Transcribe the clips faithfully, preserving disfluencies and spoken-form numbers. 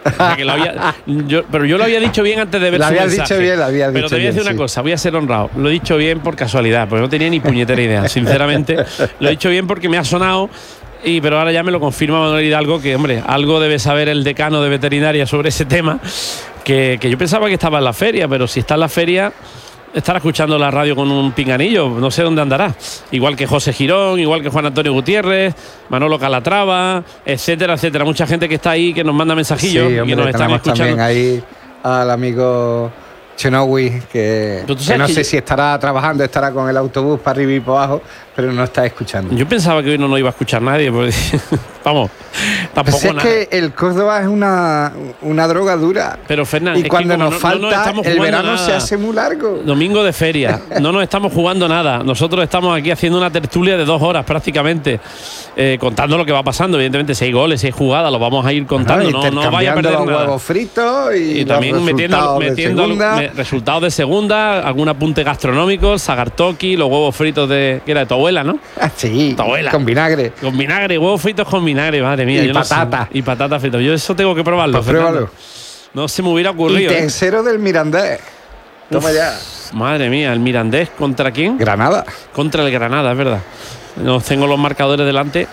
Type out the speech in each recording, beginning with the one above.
O sea, que lo había, yo, pero yo lo había dicho bien antes de ver lo su habías mensaje. dicho bien, lo habías pero dicho te voy a decir bien, una sí. cosa, voy a ser honrado. Lo he dicho bien por casualidad, porque no tenía ni puñetera idea. Sinceramente, lo he dicho bien porque me ha sonado. Y, pero ahora ya me lo confirma Manuel Hidalgo, que hombre, algo debe saber el decano de veterinaria sobre ese tema, que, que yo pensaba que estaba en la feria, pero si está en la feria estará escuchando la radio con un pinganillo, no sé dónde andará. Igual que José Girón, igual que Juan Antonio Gutiérrez, Manolo Calatrava, etcétera, etcétera. Mucha gente que está ahí, que nos manda mensajillos, Sí, y hombre, que nos están tenemos escuchando. también ahí al amigo Chenowi, que, que no que sé yo, si estará trabajando, estará con el autobús para arriba y para abajo, pero no está escuchando. Yo pensaba que hoy no nos iba a escuchar nadie, porque, vamos, tampoco pues es nada. que el Córdoba es una, una droga dura. Pero Fernán, y cuando nos no, falta, no nos el verano nada. se hace muy largo. Domingo de feria, no nos estamos jugando nada. Nosotros estamos aquí haciendo una tertulia de dos horas prácticamente, eh, contando lo que va pasando. Evidentemente, si hay goles, si hay jugadas, lo vamos a ir contando. Ajá, no, no vaya a perder los nada. huevos fritos y, y también metiendo, metiendo de me, resultados de segunda, algún apunte gastronómico, sagartoki, los huevos fritos de que era de tu abuela, ¿no? Ah, sí, tu abuela. Con vinagre. Con vinagre, huevos fritos con vinagre, madre mía. Y yo patata. No sé, y patata fritas. Yo eso tengo que probarlo. Pues pruébalo. No se me hubiera ocurrido. Y tercero ¿eh? del Mirandés. Toma Uf, ya. Madre mía, el Mirandés ¿contra quién? Granada. Contra el Granada, es verdad. No tengo los marcadores delante.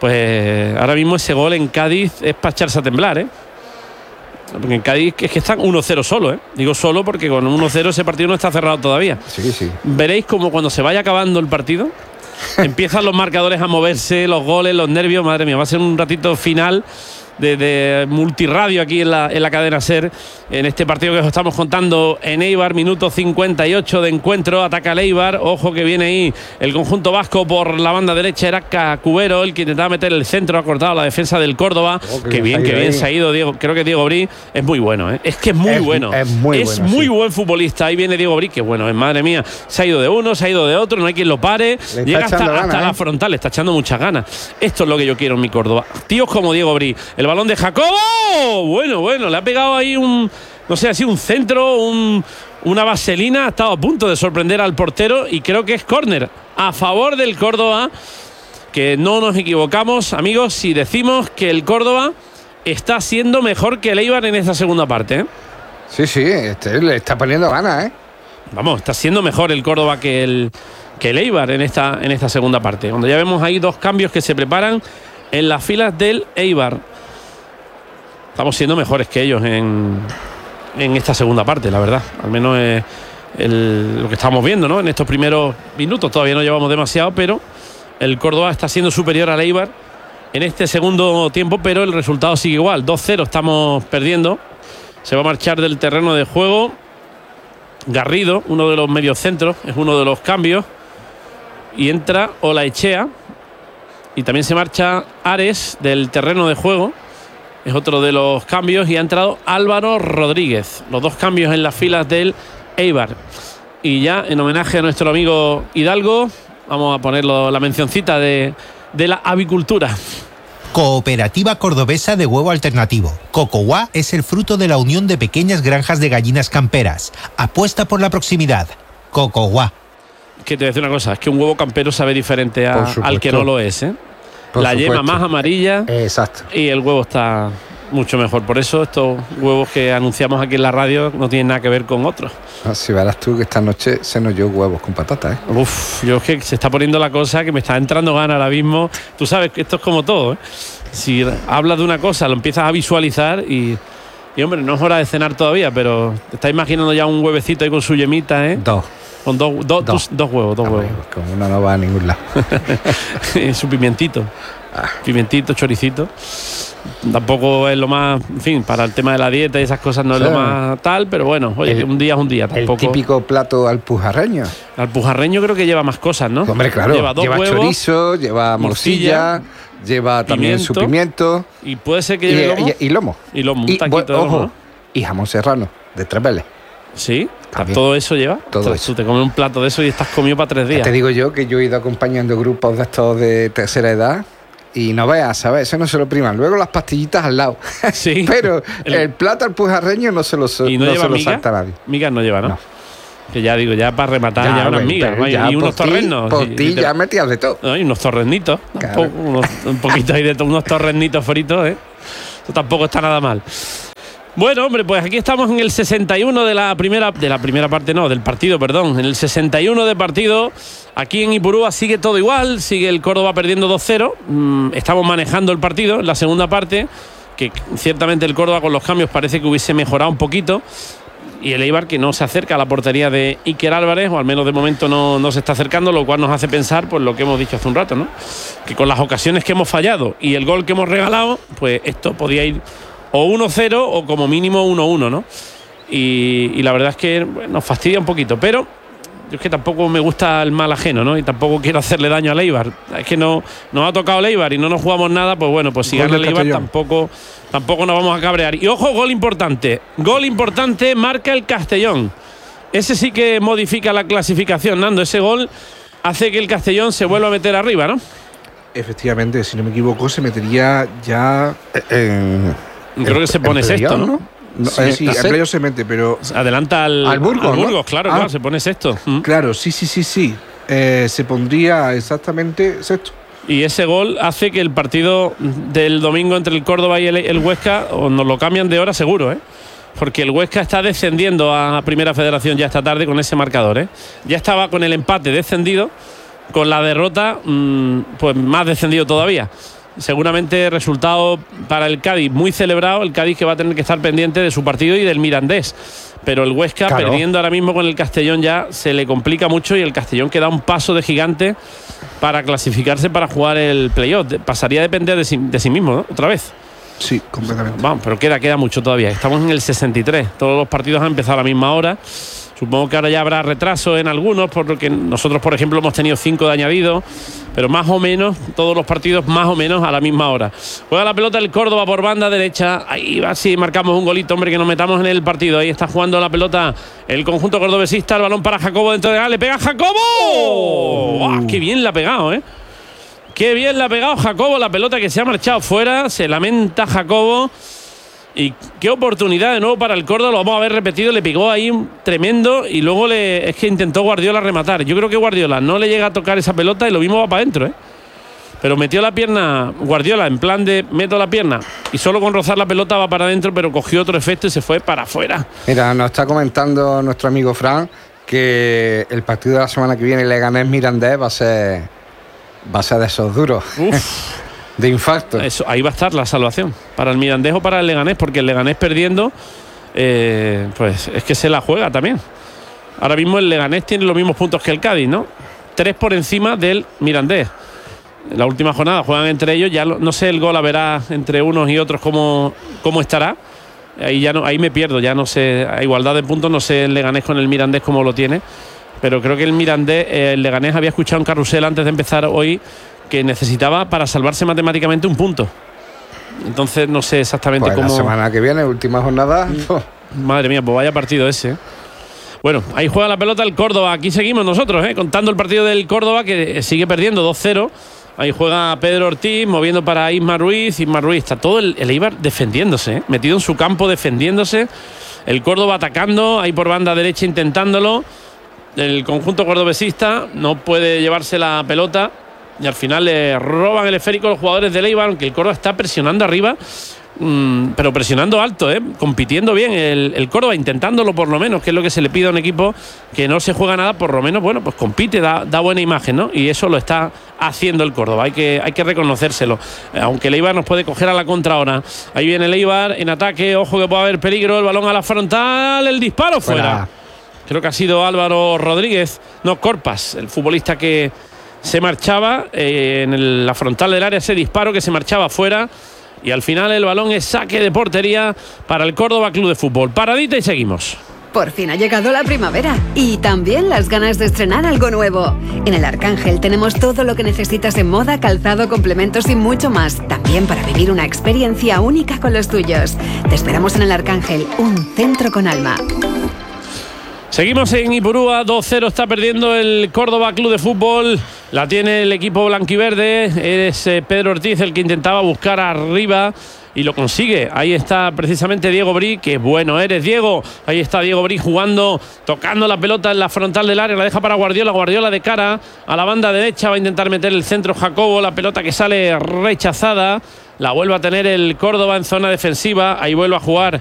Pues ahora mismo ese gol en Cádiz es para echarse a temblar, ¿eh? Porque en Cádiz es que están uno cero solo, ¿eh? Digo solo porque con uno cero ese partido no está cerrado todavía. Sí, sí. Veréis como cuando se vaya acabando el partido empiezan los marcadores a moverse, los goles, los nervios. Madre mía, va a ser un ratito final de, de multirradio aquí en la, en la cadena SER, en este partido que os estamos contando en Eibar, minuto cincuenta y ocho de encuentro. Ataca el Eibar, ojo que viene ahí el conjunto vasco por la banda derecha. Era Cubero el que intentaba meter el centro, ha cortado la defensa del Córdoba. Oh, qué bien, qué bien se ha ido Diego. Creo que Diego Brí es muy bueno, ¿eh? Es que es muy es, bueno es muy, es bueno, muy sí. buen futbolista. Ahí viene Diego Brí, que bueno, es madre mía, se ha ido de uno, se ha ido de otro, no hay quien lo pare, llega hasta, ganas, hasta ¿eh? la frontal, le está echando muchas ganas. Esto es lo que yo quiero en mi Córdoba, tíos como Diego Brí. El balón de Jacobo, bueno, bueno, le ha pegado ahí un, no sé, así un centro, un, una vaselina, ha estado a punto de sorprender al portero y creo que es córner a favor del Córdoba, que no nos equivocamos, amigos, si decimos que el Córdoba está siendo mejor que el Eibar en esta segunda parte, ¿eh? Sí, sí, este, le está poniendo ganas, ¿eh? Vamos, está siendo mejor el Córdoba que el, que el Eibar en esta, en esta segunda parte, donde ya vemos ahí dos cambios que se preparan en las filas del Eibar. Estamos siendo mejores que ellos en, en esta segunda parte, la verdad. Al menos es el, lo que estamos viendo, ¿no? En estos primeros minutos todavía no llevamos demasiado, pero el Córdoba está siendo superior al Eibar en este segundo tiempo, pero el resultado sigue igual. dos cero estamos perdiendo. Se va a marchar del terreno de juego Garrido, uno de los mediocentros, es uno de los cambios. Y entra Olaechea. Y también se marcha Ares del terreno de juego. Es otro de los cambios. Y ha entrado Álvaro Rodríguez. Los dos cambios en las filas del Eibar. Y ya en homenaje a nuestro amigo Hidalgo, vamos a ponerlo la mencioncita de, de la avicultura. Cooperativa Cordobesa de Huevo Alternativo. Cocoguá es el fruto de la unión de pequeñas granjas de gallinas camperas. Apuesta por la proximidad. Cocoguá. Que te voy a decir una cosa, es que un huevo campero sabe diferente a, al que no lo es, ¿eh? Por la supuesto. Yema más amarilla. Exacto. Y el huevo está mucho mejor. Por eso estos huevos que anunciamos aquí en la radio no tienen nada que ver con otros. Ah, si verás tú que esta noche se nos dio huevos con patatas, ¿eh? Uf, yo es que se está poniendo la cosa que me está entrando ganas ahora mismo. Tú sabes que esto es como todo, ¿eh? Si hablas de una cosa, lo empiezas a visualizar y... Y hombre, no es hora de cenar todavía, pero te estás imaginando ya un huevecito ahí con su yemita, ¿eh? Dos. Con dos, do, dos. Dos, dos huevos, dos ah, huevos. Con uno no va a ningún lado. Su pimientito. Ah. Pimientito, choricito. Tampoco es lo más, en fin, para el tema de la dieta y esas cosas no sí. es lo más tal, pero bueno, oye, el, un día es un día. Tampoco. El típico plato alpujarreño. Alpujarreño creo que lleva más cosas, ¿no? Hombre, claro. Lleva, dos lleva huevos, chorizo, lleva morcilla, morcilla lleva también pimiento, su pimiento. Y puede ser que lleve y, lomo. Y, y lomo. Y lomo, un y, taquito de ojo, lomo, ¿no? Y jamón serrano, de tres veles. Sí, también. Todo eso lleva. Todo Tú eso. te comes un plato de eso y estás comido para tres días. Ya te digo yo que yo he ido acompañando grupos de estos de tercera edad y no veas, ¿sabes? Eso no se lo priman. Luego las pastillitas al lado. Sí. Pero el, el plato alpujarreño no se lo, ¿Y no no lleva se lo miga? salta nadie. Migas no lleva, ¿no? No. Que ya digo, ya para rematar, ya, ya unas migas, ¿no? Ya y unos por torrenos. Ti, por y, ti y te, ya metías de todo. No, y unos torrenitos. Claro. Unos, un poquito ahí de unos torrenitos fritos, ¿eh? Eso tampoco está nada mal. Bueno, hombre, pues aquí estamos en el sesenta y uno de la primera de la primera parte, no, del partido, perdón. En el sesenta y uno de partido, aquí en Ipurúa sigue todo igual, sigue el Córdoba perdiendo dos cero. Mm, estamos manejando el partido en la segunda parte, que ciertamente el Córdoba con los cambios parece que hubiese mejorado un poquito. Y el Eibar que no se acerca a la portería de Iker Álvarez, o al menos de momento no, no se está acercando, lo cual nos hace pensar, pues lo que hemos dicho hace un rato, ¿no? Que con las ocasiones que hemos fallado y el gol que hemos regalado, pues esto podía ir o uno cero o como mínimo uno uno, ¿no? Y, y la verdad es que bueno, nos fastidia un poquito, pero yo es que tampoco me gusta el mal ajeno, ¿no? Y tampoco quiero hacerle daño al Eibar. Es que no nos ha tocado el Eibar y no nos jugamos nada, pues bueno, pues si gana el Eibar tampoco, tampoco nos vamos a cabrear. Y ojo, gol importante. Gol importante, marca el Castellón. Ese sí que modifica la clasificación, Nando. Ese gol hace que el Castellón se vuelva a meter arriba, ¿no? Efectivamente, si no me equivoco, se metería ya en... Creo que se pone sexto, ¿no? No, sí, sí, el playoff se mete, pero... Adelanta al, al Burgos, al Burgos, ¿no? claro, ah, claro, se pone sexto. Claro, sí, sí, sí, sí. Eh, se pondría exactamente sexto. Y ese gol hace que el partido del domingo entre el Córdoba y el, el Huesca o nos lo cambian de hora seguro, ¿eh? Porque el Huesca está descendiendo a Primera Federación ya esta tarde con ese marcador, ¿eh? Ya estaba con el empate descendido, con la derrota, mmm, pues más descendido todavía. Seguramente resultado para el Cádiz muy celebrado, el Cádiz que va a tener que estar pendiente de su partido y del Mirandés, pero el Huesca claro, perdiendo ahora mismo con el Castellón ya se le complica mucho y el Castellón que da un paso de gigante para clasificarse para jugar el playoff. Pasaría a depender de sí, de sí mismo, ¿no? Otra vez. Sí, completamente. Vamos, pero queda, queda mucho todavía. Estamos en el sesenta y tres, todos los partidos han empezado a la misma hora. Supongo que ahora ya habrá retraso en algunos, porque nosotros, por ejemplo, hemos tenido cinco de añadido, pero más o menos, todos los partidos más o menos a la misma hora. Juega la pelota el Córdoba por banda derecha. Ahí va, sí, marcamos un golito, hombre, que nos metamos en el partido. Ahí está jugando la pelota el conjunto cordobesista. El balón para Jacobo dentro de la... ¡Le pega Jacobo! ¡Wow! ¡Qué bien la ha pegado, eh! ¡Qué bien la ha pegado Jacobo! La pelota que se ha marchado fuera. Se lamenta Jacobo. Y qué oportunidad de nuevo para el Córdoba, lo vamos a ver repetido, le pegó ahí un tremendo y luego le, es que intentó Guardiola rematar. Yo creo que Guardiola no le llega a tocar esa pelota y lo mismo va para adentro, ¿eh? Pero metió la pierna Guardiola en plan de meto la pierna y solo con rozar la pelota va para adentro, pero cogió otro efecto y se fue para afuera. Mira, nos está comentando nuestro amigo Fran que el partido de la semana que viene Leganés Mirandés va a ser, va a ser de esos duros. Uf. De infarto. Eso, ahí va a estar la salvación para el Mirandés o para el Leganés, porque el Leganés perdiendo, eh, pues es que se la juega también. Ahora mismo el Leganés tiene los mismos puntos que el Cádiz, ¿no? Tres por encima del Mirandés. En la última jornada juegan entre ellos, ya lo, no sé el gol a verá entre unos y otros cómo, cómo estará. Ahí ya no, ahí me pierdo, ya no sé, a igualdad de puntos, no sé el Leganés con el Mirandés cómo lo tiene. Pero creo que el Mirandés, eh, el Leganés había escuchado un carrusel antes de empezar hoy que necesitaba para salvarse matemáticamente un punto. Entonces no sé exactamente pues cómo... la semana que viene, última jornada... Madre mía, pues vaya partido ese. Bueno, ahí juega la pelota el Córdoba. Aquí seguimos nosotros, ¿eh? Contando el partido del Córdoba, que sigue perdiendo dos cero. Ahí juega Pedro Ortiz, moviendo para Isma Ruiz. Isma Ruiz, está todo el, el Eibar defendiéndose, ¿eh? Metido en su campo, defendiéndose. El Córdoba atacando, ahí por banda derecha intentándolo. El conjunto cordobesista no puede llevarse la pelota. Y al final le roban el esférico a los jugadores del Eibar, aunque el Córdoba está presionando arriba, mmm, pero presionando alto, ¿eh? Compitiendo bien el, el Córdoba, intentándolo por lo menos, que es lo que se le pide a un equipo que no se juega nada, por lo menos, bueno, pues compite, da, da buena imagen, ¿no? Y eso lo está haciendo el Córdoba, hay que, hay que reconocérselo, aunque el Eibar nos puede coger a la contra ahora. Ahí viene el Eibar en ataque, ojo que puede haber peligro, el balón a la frontal, el disparo fuera. fuera. Creo que ha sido Álvaro Rodríguez, no, Corpas, el futbolista que se marchaba eh, en el, la frontal del área, ese disparo que se marchaba fuera, y al final el balón es saque de portería para el Córdoba Club de Fútbol. Paradita y seguimos. Por fin ha llegado la primavera y también las ganas de estrenar algo nuevo. En el Arcángel tenemos todo lo que necesitas en moda, calzado, complementos y mucho más. También para vivir una experiencia única con los tuyos. Te esperamos en el Arcángel, un centro con alma. Seguimos en Ipurúa, dos cero está perdiendo el Córdoba Club de Fútbol. La tiene el equipo blanquiverde. Es eh, Pedro Ortiz el que intentaba buscar arriba y lo consigue. Ahí está precisamente Diego Brí, que bueno eres, Diego. Ahí está Diego Brí jugando, tocando la pelota en la frontal del área. La deja para Guardiola. Guardiola de cara a la banda derecha. Va a intentar meter el centro Jacobo. La pelota que sale rechazada. La vuelve a tener el Córdoba en zona defensiva. Ahí vuelve a jugar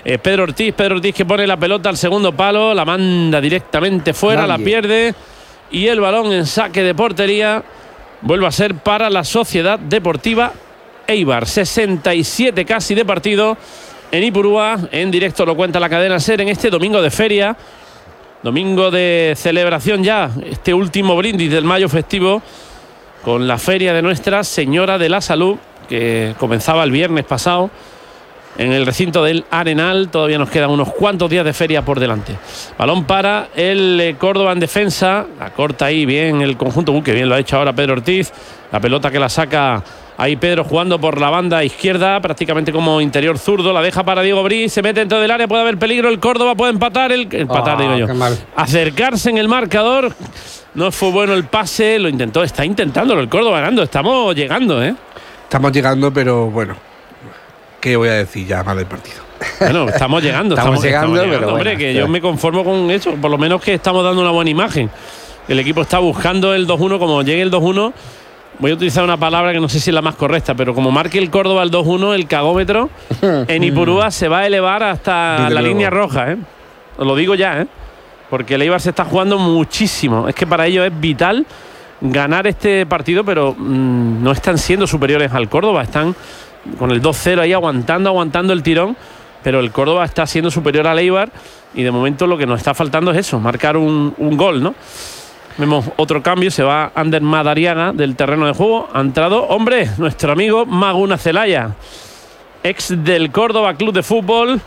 eh, Pedro Ortiz. Pedro Ortiz que pone la pelota al segundo palo, la manda directamente fuera, Nadie. la pierde y el balón en saque de portería vuelve a ser para la Sociedad Deportiva Eibar. sesenta y siete casi de partido en Ipurúa. En directo lo cuenta la cadena SER en este domingo de feria, domingo de celebración ya, este último brindis del mayo festivo con la feria de Nuestra Señora de la Salud, que comenzaba el viernes pasado en el recinto del Arenal. Todavía nos quedan unos cuantos días de feria por delante. Balón para el Córdoba en defensa, la corta ahí bien el conjunto, uh, que bien lo ha hecho ahora Pedro Ortiz, la pelota que la saca ahí Pedro jugando por la banda izquierda, prácticamente como interior zurdo, la deja para Diego Brí, se mete dentro del área, puede haber peligro, el Córdoba puede empatar, el empatar oh, digo yo, acercarse en el marcador, no fue bueno el pase, lo intentó, está intentándolo el Córdoba ganando, estamos llegando, ¿eh? Estamos llegando, pero bueno, ¿qué voy a decir ya mal del partido? Bueno, estamos llegando, estamos, estamos llegando, estamos llegando pero hombre, bueno, que sí. Yo me conformo con eso, por lo menos que estamos dando una buena imagen. El equipo está buscando el dos uno, como llegue el dos uno, voy a utilizar una palabra que no sé si es la más correcta, pero como marque el Córdoba el dos uno, el cagómetro en Ipurúa se va a elevar hasta la luego. línea roja, ¿eh? Os lo digo ya, ¿eh? Porque el Eibar se está jugando muchísimo. Es que para ellos es vital ganar este partido, pero mmm, no están siendo superiores al Córdoba. Están con el dos cero ahí aguantando, aguantando el tirón, pero el Córdoba está siendo superior al Eibar y de momento lo que nos está faltando es eso, marcar un, un gol, ¿no? Vemos otro cambio, se va Ander Madariaga del terreno de juego. Ha entrado, hombre, nuestro amigo Maguna Zelaya, ex del Córdoba Club de Fútbol,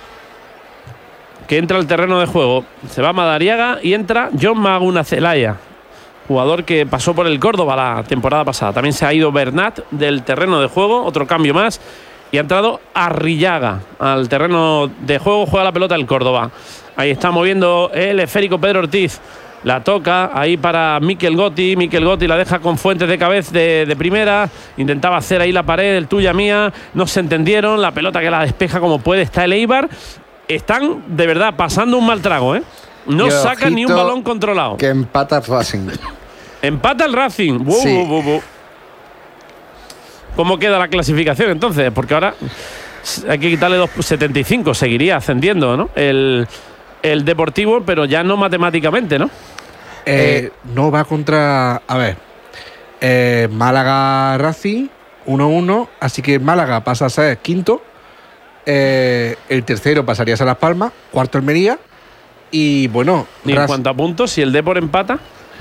que entra al terreno de juego. Se va Madariaga y entra John Maguna Zelaya, jugador que pasó por el Córdoba la temporada pasada. También se ha ido Bernat del terreno de juego, otro cambio más. Y ha entrado Arrillaga al terreno de juego, juega la pelota el Córdoba. Ahí está moviendo el esférico Pedro Ortiz. La toca ahí para Mikel Gotti. Mikel Gotti la deja con Fuentes de cabeza de, de primera. Intentaba hacer ahí la pared, el tuya mía. No se entendieron. La pelota que la despeja como puede. Está el Eibar. Están de verdad pasando un mal trago, ¿eh? No sacan ni un balón controlado. Que empata el Racing. Empata el Racing. Uh, sí. uh, uh, uh. ¿Cómo queda la clasificación entonces? Porque ahora hay que quitarle dos setenta y cinco. Seguiría ascendiendo, ¿no? El, el Deportivo, pero ya no matemáticamente, ¿no? Eh, no va contra... A ver. Eh, Málaga Racing uno uno. Así que Málaga pasa a ser quinto. Eh, el tercero pasaría a ser Las Palmas. Cuarto Almería. Y bueno... ¿Y en cuanto a puntos? Si el Depor empata...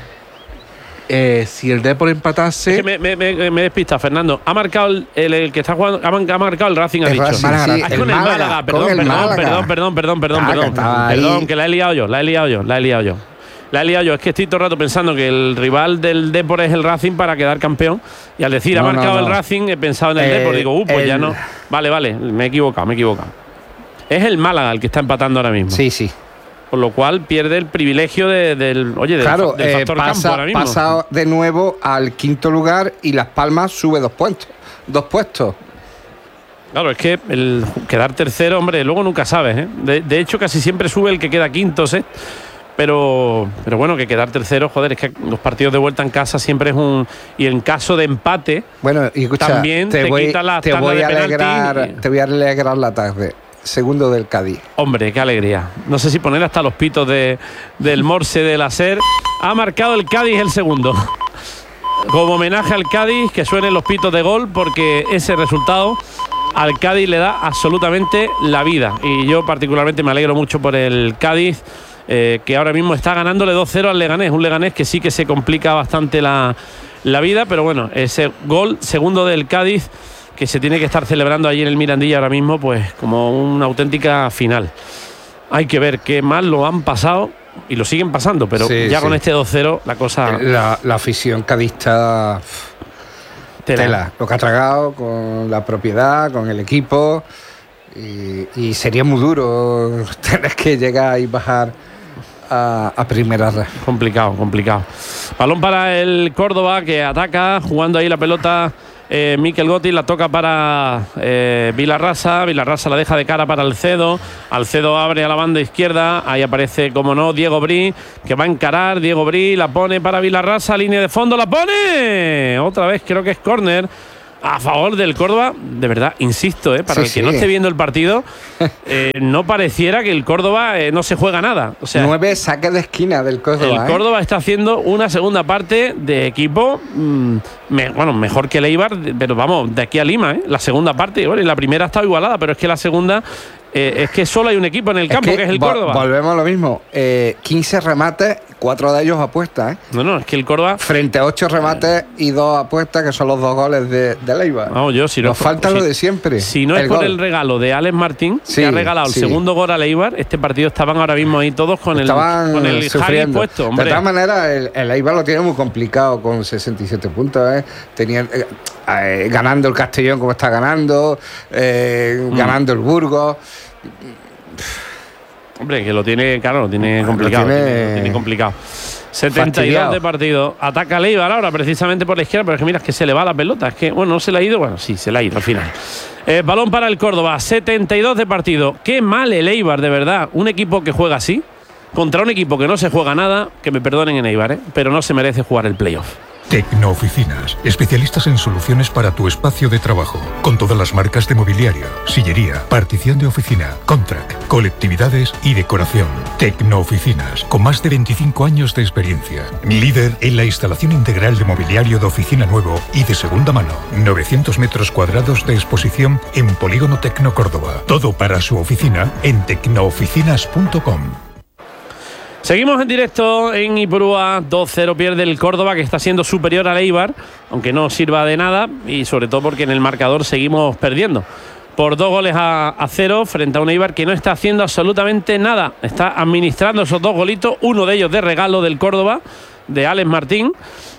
Eh, si el Depor empatase... Es que me, me, me, me despista, Fernando. Ha marcado el, el, el que está jugando, ha, ha marcado el Racing, ha el dicho. Racing, Málaga, sí, ah, es el con el Málaga, Málaga. Perdón, el perdón, Málaga. perdón, perdón, perdón, perdón, Ah, perdón. Perdón, Perdón, que la he liado yo, la he liado yo, la he liado yo. La he liado yo. Es que estoy todo el rato pensando que el rival del Depor es el Racing para quedar campeón. Y al decir no, ha marcado no, no. el Racing, he pensado en el eh, Depor. Digo, uh, pues el... ya no. Vale, vale, me he equivocado, me he equivocado. Es el Málaga el que está empatando ahora mismo. Sí, sí. Por lo cual pierde el privilegio de, del, oye, del, claro, del factor eh, pasa, campo ahora mismo. Pasa de nuevo al quinto lugar y Las Palmas sube dos puestos. Dos puestos. Claro, es que el quedar tercero, hombre, luego nunca sabes, ¿eh? De, de hecho, casi siempre sube el que queda quinto, ¿sí? Pero, pero bueno, que quedar tercero, joder, es que los partidos de vuelta en casa siempre es un... Y en caso de empate, bueno, y escucha, también te, te voy, quita la te tanda voy de a alegrar, penalti. Te voy a alegrar la tarde. Segundo del Cádiz. Hombre, qué alegría. No sé si poner hasta los pitos de, del Morse de la SER. Ha marcado el Cádiz el segundo. Como homenaje al Cádiz, que suenen los pitos de gol, porque ese resultado al Cádiz le da absolutamente la vida. Y yo particularmente me alegro mucho por el Cádiz, eh, que ahora mismo está ganándole dos cero al Leganés. Un Leganés que sí que se complica bastante la, la vida, pero bueno, ese gol segundo del Cádiz, que se tiene que estar celebrando allí en el Mirandilla ahora mismo, pues como una auténtica final. Hay que ver qué mal lo han pasado y lo siguen pasando, pero sí, ya sí. Con este dos cero la cosa... La, la afición cadista... Tela. Tela. Lo que ha tragado con la propiedad, con el equipo, y, y sería muy duro tener que llegar y bajar a, a primera red. Complicado, complicado. Balón para el Córdoba, que ataca, jugando ahí la pelota... Eh, Mikel Gotti, la toca para eh, Vilarrasa. Vilarrasa la deja de cara para Alcedo. Alcedo abre a la banda izquierda. Ahí aparece, como no, Diego Brí, que va a encarar. Diego Brí la pone para Vilarrasa. Línea de fondo, la pone. Otra vez creo que es córner. a favor del Córdoba, de verdad, insisto, ¿eh? para Sí, el que sí. no esté viendo el partido, eh, no pareciera que el Córdoba eh, no se juega nada. O sea, Nueve saques de esquina del Córdoba. el ¿eh? Córdoba está haciendo una segunda parte de equipo, mmm, me, bueno, mejor que el Eibar, pero vamos, de aquí a Lima, ¿eh? La segunda parte, bueno, y la primera está igualada, pero es que la segunda eh, es que solo hay un equipo en el campo, es que, que es el vo- Córdoba. Volvemos a lo mismo. Eh, quince remates, cuatro de ellos apuestas, ¿eh? No, no, es que el Córdoba. Frente a ocho remates y dos apuestas, que son los dos goles de, de Leiva. Vamos, yo, si no Nos es por- falta si- lo de siempre. Si no es el por gol. el regalo de Alex Martín, Sí, que ha regalado sí. el segundo gol a Eibar, este partido estaban ahora mismo ahí todos con Estaban el, con el Hagi sufriendo. puesto, De hombre. todas maneras, el, el Eibar lo tiene muy complicado con sesenta y siete puntos. ¿eh? Tenían, eh, eh, ganando el Castellón como está ganando, eh, Mm. ganando el Burgos. Hombre, que lo tiene, claro, lo tiene complicado. tiene- Lo tiene, lo tiene complicado. setenta y dos fastidiado. de partido. Ataca a Eibar ahora, precisamente por la izquierda, pero es que mira, es que se le va la pelota. Es que, bueno, no se le ha ido. Bueno, sí, se le ha ido al final. Eh, balón para el Córdoba, setenta y dos de partido. Qué mal el Eibar, de verdad. Un equipo que juega así, contra un equipo que no se juega nada, que me perdonen en Eibar, ¿eh? Pero no se merece jugar el playoff. Tecnooficinas, especialistas en soluciones para tu espacio de trabajo, con todas las marcas de mobiliario, sillería, partición de oficina, contract, colectividades y decoración. Tecnooficinas, con más de veinticinco años de experiencia. Líder en la instalación integral de mobiliario de oficina nuevo y de segunda mano. novecientos metros cuadrados de exposición en Polígono Tecno Córdoba. Todo para su oficina en tecnooficinas punto com. Seguimos en directo en Ipurúa. dos cero pierde el Córdoba, que está siendo superior al Eibar, aunque no sirva de nada, y sobre todo porque en el marcador seguimos perdiendo por dos goles a, a cero frente a un Eibar que no está haciendo absolutamente nada. Está administrando esos dos golitos, uno de ellos de regalo del Córdoba, de Alex Martín,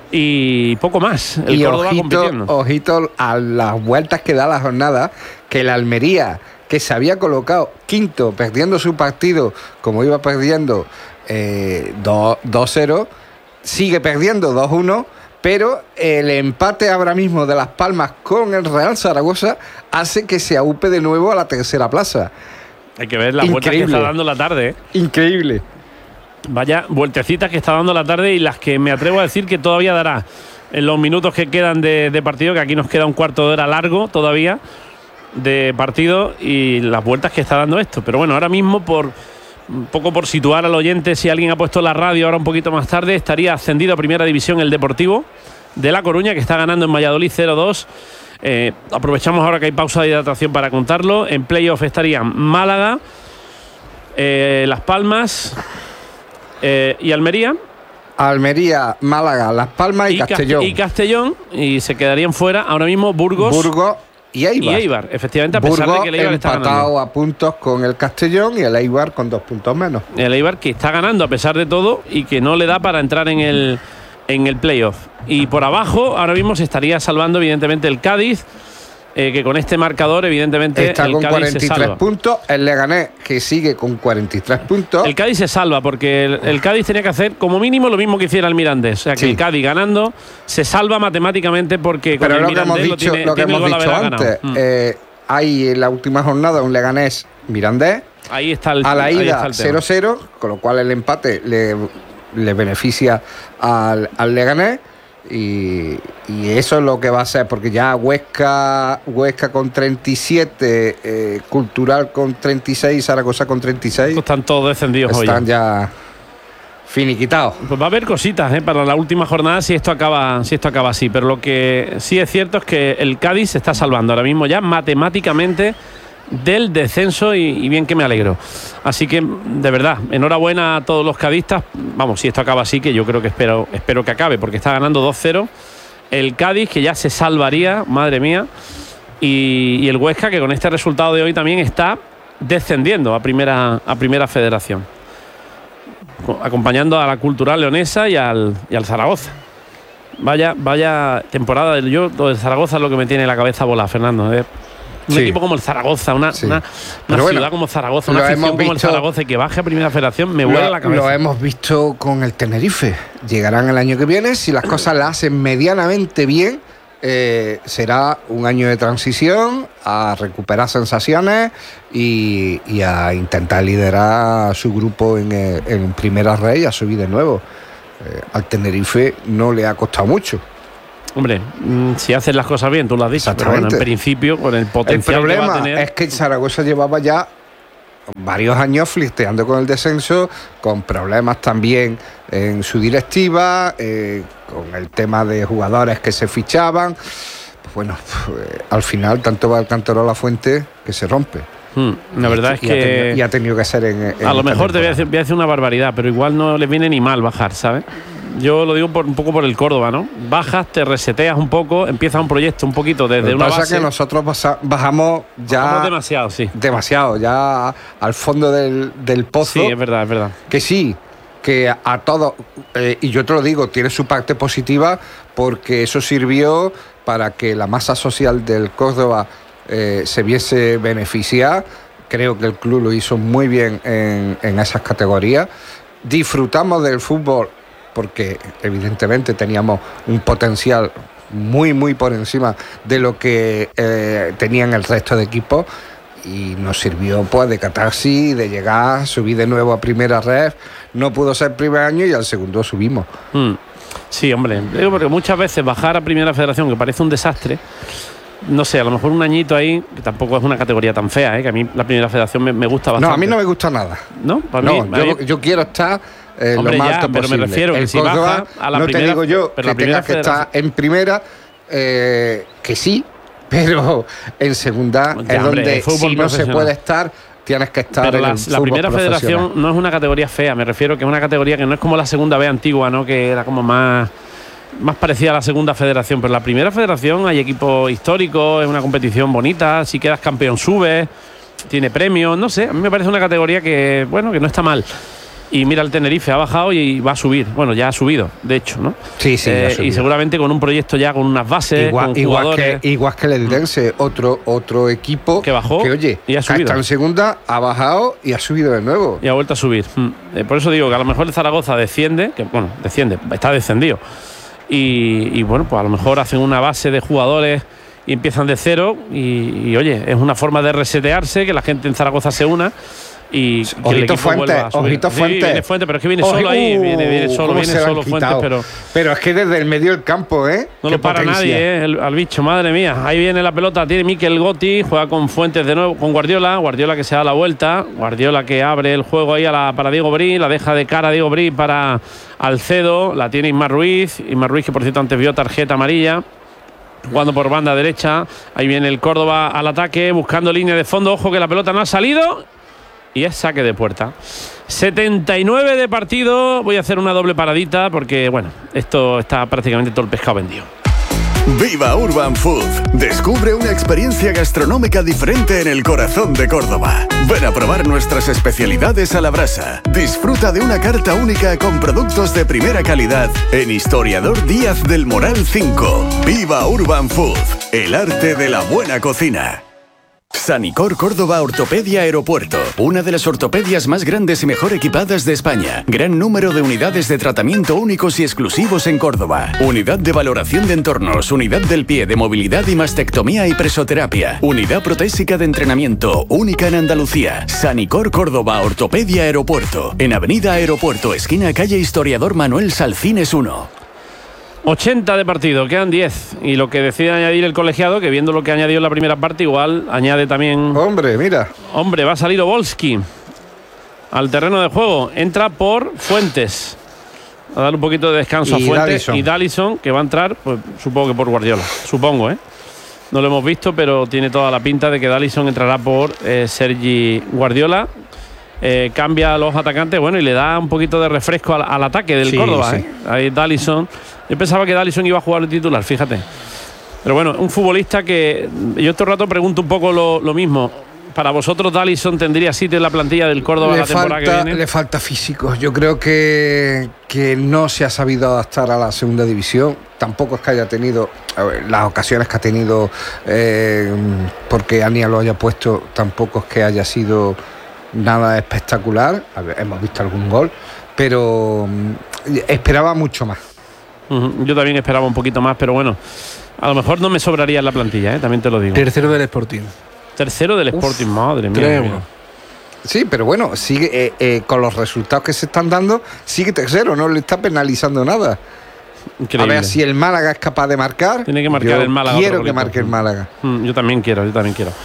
y poco más. El y Córdoba ojito, compitiendo. ojito a las vueltas que da la jornada, que la Almería, que se había colocado quinto, perdiendo su partido como iba perdiendo eh, dos cero, sigue perdiendo dos uno, pero el empate ahora mismo de Las Palmas con el Real Zaragoza hace que se aupe de nuevo a la tercera plaza. Hay que ver las vueltas que Increíble. está dando la tarde, ¿eh? Increíble. Vaya vueltecitas que está dando la tarde, y las que me atrevo a decir que todavía dará en los minutos que quedan de, de partido, que aquí nos queda un cuarto de hora largo todavía de partido, y las vueltas que está dando esto. Pero bueno, ahora mismo, por un poco por situar al oyente, si alguien ha puesto la radio ahora un poquito más tarde, estaría ascendido a Primera División el Deportivo de La Coruña, que está ganando en Valladolid cero dos. Eh, aprovechamos ahora que hay pausa de hidratación para contarlo. En playoff estarían Málaga, eh, Las Palmas eh, y Almería. Almería, Málaga, Las Palmas y, y Cas- Castellón. Y Castellón, y se quedarían fuera ahora mismo Burgos, Burgos y Eibar. y Eibar. Efectivamente, a pesar Burgos de que el Eibar está ganando. empatado a puntos con el Castellón y el Eibar con dos puntos menos. El Eibar que está ganando a pesar de todo y que no le da para entrar en el, en el playoff. Y por abajo ahora mismo se estaría salvando evidentemente el Cádiz, eh, que con este marcador evidentemente Está el con Cádiz cuarenta y se tres salva. puntos. El Leganés, que sigue con cuarenta y tres puntos. El Cádiz se salva porque el, el Cádiz tenía que hacer como mínimo lo mismo que hiciera el Mirandés. O sea que Sí. el Cádiz ganando se salva matemáticamente porque con Pero el lo que hemos Mirandés lo dicho, tiene, lo que tiene el hemos gol dicho haber antes, ganado. Mm. eh, hay en la última jornada un Leganés Mirandés. Ahí está el A la ahí está ida el tema. cero cero, con lo cual el empate le, le beneficia al, al Leganés. Y, y eso es lo que va a ser, porque ya Huesca, Huesca con treinta y siete, eh, Cultural con treinta y seis, Zaragoza con treinta y seis, Están todos descendidos hoy. están ya finiquitados. Pues va a haber cositas ¿eh? para la última jornada si esto acaba si esto acaba así, pero lo que sí es cierto es que el Cádiz se está salvando ahora mismo ya matemáticamente del descenso, y, y bien que me alegro. Así que de verdad, enhorabuena a todos los cadistas. Vamos, si esto acaba así, que yo creo que espero espero que acabe, porque está ganando dos cero el Cádiz, que ya se salvaría, madre mía, y, y el Huesca, que con este resultado de hoy también está descendiendo a primera a primera federación, acompañando a la Cultural Leonesa y al, y al Zaragoza. Vaya, vaya temporada del yo, lo del Zaragoza es lo que me tiene la cabeza bola, Fernando. ¿eh? Un Sí. equipo como el Zaragoza, una, Sí. una, una Pero ciudad bueno, como Zaragoza, lo una afición hemos como el visto- Zaragoza, y que baje a primera federación, me vuela Lo, la cabeza. lo hemos visto con el Tenerife. Llegarán el año que viene. Si las cosas las hacen medianamente bien, eh, será un año de transición, a recuperar sensaciones y, y a intentar liderar a su grupo en, eh, en Primera Red y a subir de nuevo. Eh, al Tenerife no le ha costado mucho. Hombre, si haces las cosas bien, tú lo has dicho, pero bueno, en principio, con el potencial el problema que va a tener... es que Zaragoza llevaba ya varios años flirteando con el descenso, con problemas también en su directiva, eh, con el tema de jugadores que se fichaban. Pues bueno, eh, al final tanto va el cántaro a la fuente que se rompe. Hmm, la verdad y, es y que... Ha tenido, y ha tenido que ser en... en a lo mejor te voy a, decir, voy a decir una barbaridad, pero igual no les viene ni mal bajar, ¿sabes? Yo lo digo por, un poco por el Córdoba, ¿no? Bajas, te reseteas un poco, empiezas un proyecto un poquito desde Lo una pasa base. que nosotros basa, bajamos ya... Bajamos demasiado, sí. Demasiado, ya al fondo del, del pozo. Sí, es verdad, es verdad. Que sí, que a, a todos, eh, y yo te lo digo, tiene su parte positiva porque eso sirvió para que la masa social del Córdoba eh, se viese beneficiada. Creo que el club lo hizo muy bien en, en esas categorías. Disfrutamos del fútbol porque evidentemente teníamos un potencial muy, muy por encima de lo que eh, tenían el resto de equipos y nos sirvió pues de catarsis, de llegar, subir de nuevo a primera red. No pudo ser el primer año y al segundo subimos. Mm. Sí, hombre, digo porque muchas veces bajar a Primera Federación, que parece un desastre, no sé, a lo mejor un añito ahí, que tampoco es una categoría tan fea, ¿eh? Que a mí la Primera Federación me, me gusta bastante. No, a mí no me gusta nada. ¿No? Para no, mí, yo, mí... yo quiero estar eh, hombre, lo más ya, alto pero posible. me refiero el que si Córdoba, baja a la no primera, te digo yo que tengas que estar en primera, eh, que sí, pero en segunda ya, es hombre, donde si no se puede estar, tienes que estar pero en la, el la Primera Federación no es una categoría fea, me refiero que es una categoría que no es como la Segunda B antigua, ¿no? Que era como más... más parecida a la Segunda Federación, pero la Primera Federación hay equipos históricos, es una competición bonita, si quedas campeón subes, tiene premios, no sé, a mí me parece una categoría que, bueno, que no está mal. Y mira, el Tenerife ha bajado y va a subir, bueno, ya ha subido, de hecho, ¿no? Sí, sí, eh, y seguramente con un proyecto ya con unas bases, igual, con igual jugadores. Que, igual que el Eldense, otro, otro equipo que bajó que, oye, y ha subido. Está en segunda, ha bajado y ha subido de nuevo. Y ha vuelto a subir. Mm. Eh, por eso digo que a lo mejor el Zaragoza desciende, que bueno, desciende, está descendido. Y, y bueno, pues a lo mejor hacen una base de jugadores y empiezan de cero y, y oye, es una forma de resetearse, que la gente en Zaragoza se una y que Ojito Fuentes, Ojito sí, Fuentes. Viene Fuentes, pero es que viene solo ahí, viene, viene solo, viene solo Fuentes, pero pero es que desde el medio del campo, ¿eh? No lo para potencia. nadie, ¿eh? El, al bicho, madre mía. Ahí viene la pelota, tiene Mikel Gotti, juega con Fuentes de nuevo, con Guardiola, Guardiola que se da la vuelta, Guardiola que abre el juego ahí a la, para Diego Brí, la deja de cara a Diego Brí para Alcedo, la tiene Ismar Ruiz, Ismar Ruiz que por cierto antes vio tarjeta amarilla. Jugando por banda derecha, ahí viene el Córdoba al ataque, buscando línea de fondo, ojo que la pelota no ha salido y es saque de puerta. setenta y nueve de partido, voy a hacer una doble paradita porque bueno, esto está prácticamente todo el pescado vendido. Viva Urban Food. Descubre una experiencia gastronómica diferente en el corazón de Córdoba. Ven a probar nuestras especialidades a la brasa. Disfruta de una carta única con productos de primera calidad en Historiador Díaz del Moral cinco. Viva Urban Food. El arte de la buena cocina. Sanicor Córdoba Ortopedia Aeropuerto, una de las ortopedias más grandes y mejor equipadas de España. Gran número de unidades de tratamiento únicos y exclusivos en Córdoba. Unidad de valoración de entornos, unidad del pie de movilidad y mastectomía y presoterapia. Unidad protésica de entrenamiento, única en Andalucía. Sanicor Córdoba Ortopedia Aeropuerto, en Avenida Aeropuerto, esquina calle Historiador Manuel Salcines uno. ochenta de partido, quedan diez. Y lo que decide añadir el colegiado, que viendo lo que ha añadido en la primera parte, igual añade también... Hombre, mira. Hombre, va a salir Obolski al terreno de juego. Entra por Fuentes. A dar un poquito de descanso y a Fuentes. Dallison. Y Dallison, que va a entrar, pues supongo que por Guardiola. Supongo, ¿eh? No lo hemos visto, pero tiene toda la pinta de que Dallison entrará por eh, Sergi Guardiola. Eh, cambia a los atacantes, bueno, y le da un poquito de refresco al, al ataque del sí, Córdoba. Sí. ¿eh? Ahí Dallison. Yo pensaba que Dallison iba a jugar el titular, fíjate. Pero bueno, un futbolista que yo este rato pregunto un poco lo, lo mismo. ¿Para vosotros Dallison tendría sitio en la plantilla del Córdoba le la temporada falta, que viene? Le falta físico. Yo creo que, que no se ha sabido adaptar a la segunda división. Tampoco es que haya tenido ver, las ocasiones que ha tenido, eh, porque Ania lo haya puesto, tampoco es que haya sido nada espectacular. A ver, hemos visto algún gol, pero um, esperaba mucho más. Uh-huh. Yo también esperaba un poquito más, pero bueno, a lo mejor no me sobraría en la plantilla, ¿eh? También te lo digo. Tercero del Sporting. Tercero del Sporting, Uf, madre mía. Sí, pero bueno, sigue eh, eh, con los resultados que se están dando, sigue tercero, no le está penalizando nada. Increíble. A ver si el Málaga es capaz de marcar. Tiene que marcar yo el Málaga. Quiero que marque el Málaga. Mm, yo también quiero, yo también quiero.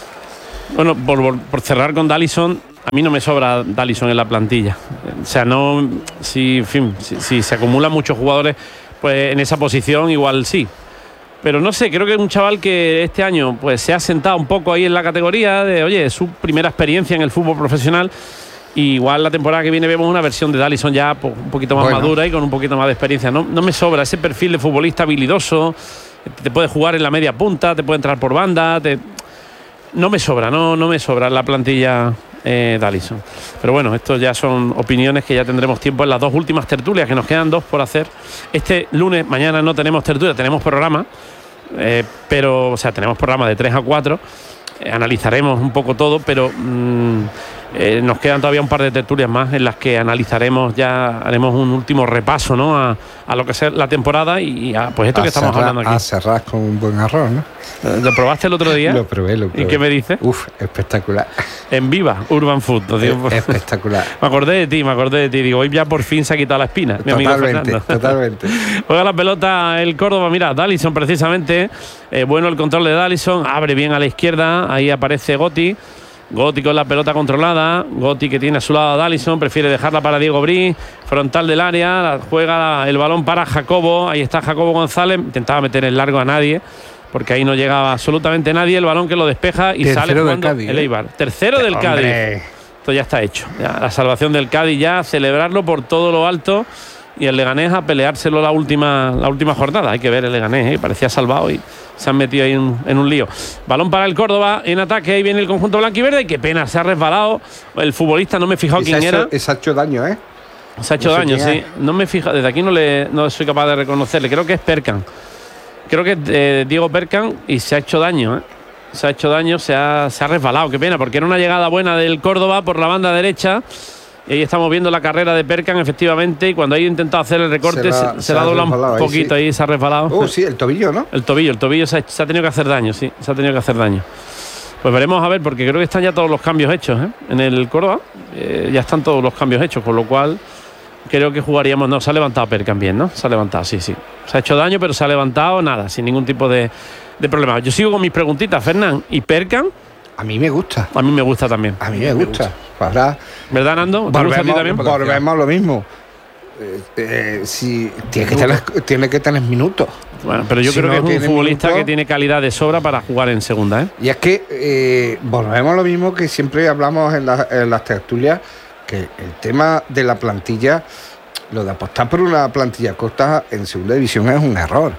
Bueno, por, por, por cerrar con Dallison, a mí no me sobra Dallison en la plantilla. O sea, no. Si, en fin, si, si se acumulan muchos jugadores, pues en esa posición igual sí. Pero no sé, creo que es un chaval que este año pues se ha sentado un poco ahí en la categoría de, oye, es su primera experiencia en el fútbol profesional. Y igual la temporada que viene vemos una versión de Dallison ya pues, un poquito más bueno. madura y con un poquito más de experiencia. No, no me sobra ese perfil de futbolista habilidoso. Te puede jugar en la media punta, te puede entrar por banda. Te... No me sobra, no, no me sobra la plantilla eh, Dallison. Pero bueno, esto ya son opiniones que ya tendremos tiempo en las dos últimas tertulias, que nos quedan dos por hacer. Este lunes, mañana no tenemos tertulia, tenemos programa. Eh, pero, o sea, tenemos programa de tres a cuatro. Eh, analizaremos un poco todo, pero mmm, eh, nos quedan todavía un par de tertulias más en las que analizaremos, ya haremos un último repaso, ¿no? a, a lo que es la temporada y a pues esto a que estamos cerrar, hablando aquí. A cerrar con un buen arroz, ¿no? ¿Lo probaste el otro día? Lo probé, lo probé. ¿Y qué me dices? Uf, espectacular. En Viva, Urban Food. Digo, es, espectacular. Me acordé de ti, me acordé de ti. Digo, hoy ya por fin se ha quitado la espina. Mi totalmente, amigo Fernando. Totalmente. Juega la pelota el Córdoba, mira, Dallison precisamente. Eh, bueno el control de Dallison, abre bien a la izquierda, ahí aparece Gotti. Gotti con la pelota controlada. Gotti que tiene a su lado a Dallison, prefiere dejarla para Diego Brí, frontal del área, juega el balón para Jacobo. Ahí está Jacobo González, intentaba meter el largo a nadie, porque ahí no llegaba absolutamente nadie. El balón que lo despeja y Tercero sale jugando del Cádiz, el Eibar. Tercero del Hombre. Cádiz. Esto ya está hecho. Ya, la salvación del Cádiz ya, celebrarlo por todo lo alto. Y el Leganés a peleárselo la última, la última jornada. Hay que ver el Leganés, ¿eh? Parecía salvado y se han metido ahí en, en un lío. Balón para el Córdoba en ataque. Ahí viene el conjunto blanquiverde. Qué pena, se ha resbalado. El futbolista, no me he fijado quién hecho, era. Se ha hecho daño, ¿eh? Se ha hecho no sé daño, sí. es. No me he fijado. Desde aquí no, le, no soy capaz de reconocerle. Creo que es Perkan. Creo que es eh, Diego Perkan y se ha hecho daño, ¿eh? Se ha hecho daño, se ha, se ha resbalado. Qué pena, porque era una llegada buena del Córdoba por la banda derecha. Y ahí estamos viendo la carrera de Perkan, efectivamente, y cuando ha intentado hacer el recorte se, la, se, se la ha doblado un poquito, ahí, sí. Ahí se ha resbalado. Oh, sí, el tobillo, ¿no? El tobillo, el tobillo se ha, se ha tenido que hacer daño, sí, se ha tenido que hacer daño. Pues veremos a ver, porque creo que están ya todos los cambios hechos, ¿eh? En el Córdoba, eh, ya están todos los cambios hechos, con lo cual creo que jugaríamos. No, se ha levantado Perkan bien, ¿no? Se ha levantado, sí, sí. Se ha hecho daño, pero se ha levantado, nada, sin ningún tipo de, de problema. Yo sigo con mis preguntitas, Fernán. ¿Y Perkan? A mí me gusta. A mí me gusta también. A mí me, me gusta. gusta. Para... ¿Verdad, Nando? ¿Te volvemos, gusta a ti también? Volvemos a lo mismo. Eh, eh, si tiene que, tener, tiene que tener minutos. Bueno, pero yo si creo no que es un futbolista minutos, que tiene calidad de sobra para jugar en segunda, ¿eh? Y es que eh, volvemos a lo mismo que siempre hablamos en, la, en las tertulias, que el tema de la plantilla, lo de apostar por una plantilla corta en segunda división es un error.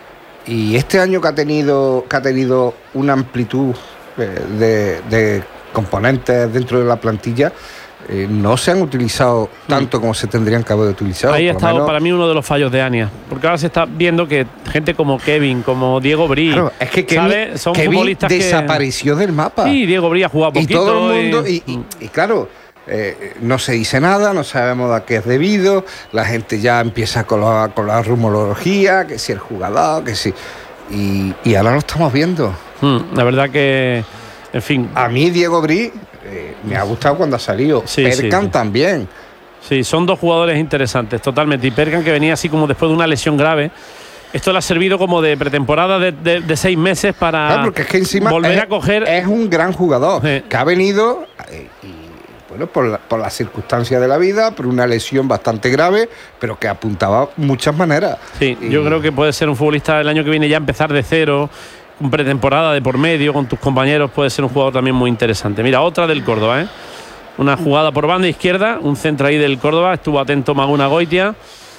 Y este año que ha tenido, que ha tenido una amplitud De, de componentes dentro de la plantilla, eh, no se han utilizado tanto como se tendrían que haber utilizado. Ahí ha estado menos, para mí uno de los fallos de Ania, porque ahora se está viendo que gente como Kevin, como Diego Brí, claro, es que Kevin, ¿sabe? Son Kevin futbolistas desapareció que, del mapa. Sí, Diego Brí ha jugado poquito. Y todo el mundo, y, y, y claro, eh, no se dice nada, no sabemos a qué es debido, la gente ya empieza con la, con la rumorología, que si el jugador, que si... Y, y ahora lo estamos viendo. Hmm, la verdad que, en fin. A mí Diego Brí eh, me ha gustado cuando ha salido. Sí, Perkan sí, sí. también. Sí, son dos jugadores interesantes, totalmente. Y Perkan, que venía así como después de una lesión grave. Esto le ha servido como de pretemporada de, de, de seis meses para claro, porque es que encima volver es, a coger. Es un gran jugador sí. que ha venido eh, y bueno, por, la, por las circunstancias de la vida, por una lesión bastante grave, pero que apuntaba muchas maneras. Sí, y... yo creo que puede ser un futbolista el año que viene ya empezar de cero, con pretemporada de por medio, con tus compañeros, puede ser un jugador también muy interesante. Mira, otra del Córdoba, ¿eh? Una jugada por banda izquierda, un centro ahí del Córdoba, estuvo atento Maguna Goitia.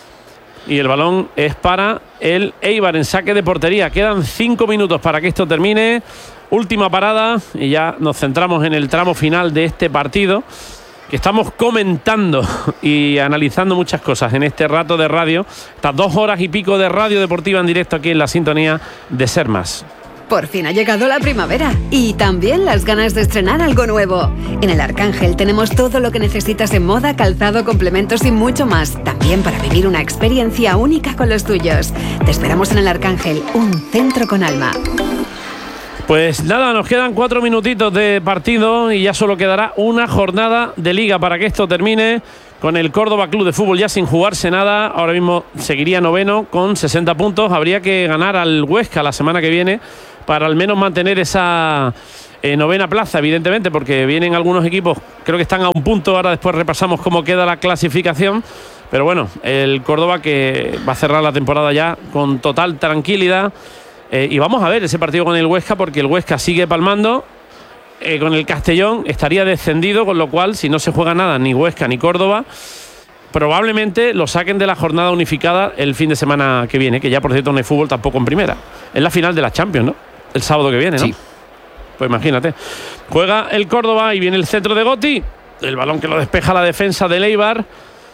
Y el balón es para el Eibar en saque de portería. Quedan cinco minutos para que esto termine. Última parada y ya nos centramos en el tramo final de este partido, que estamos comentando y analizando muchas cosas en este rato de radio. Estas dos horas y pico de radio deportiva en directo aquí en la sintonía de Ser Más. Por fin ha llegado la primavera y también las ganas de estrenar algo nuevo. En el Arcángel tenemos todo lo que necesitas en moda, calzado, complementos y mucho más. También para vivir una experiencia única con los tuyos. Te esperamos en el Arcángel, un centro con alma. Pues nada, nos quedan cuatro minutitos de partido y ya solo quedará una jornada de liga para que esto termine, con el Córdoba Club de Fútbol ya sin jugarse nada. Ahora mismo seguiría noveno con sesenta puntos. Habría que ganar al Huesca la semana que viene para al menos mantener esa eh, novena plaza, evidentemente, porque vienen algunos equipos, creo que están a un punto. Ahora después repasamos cómo queda la clasificación. Pero bueno, el Córdoba que va a cerrar la temporada ya con total tranquilidad. Eh, y vamos a ver ese partido con el Huesca, porque el Huesca sigue palmando. Eh, con el Castellón estaría descendido, con lo cual, si no se juega nada, ni Huesca ni Córdoba, probablemente lo saquen de la jornada unificada el fin de semana que viene, que ya por cierto no hay fútbol tampoco en primera. Es la final de la Champions, ¿no? El sábado que viene, ¿no? Sí. Pues imagínate. Juega el Córdoba y viene el centro de Gotti. El balón que lo despeja la defensa del Eibar.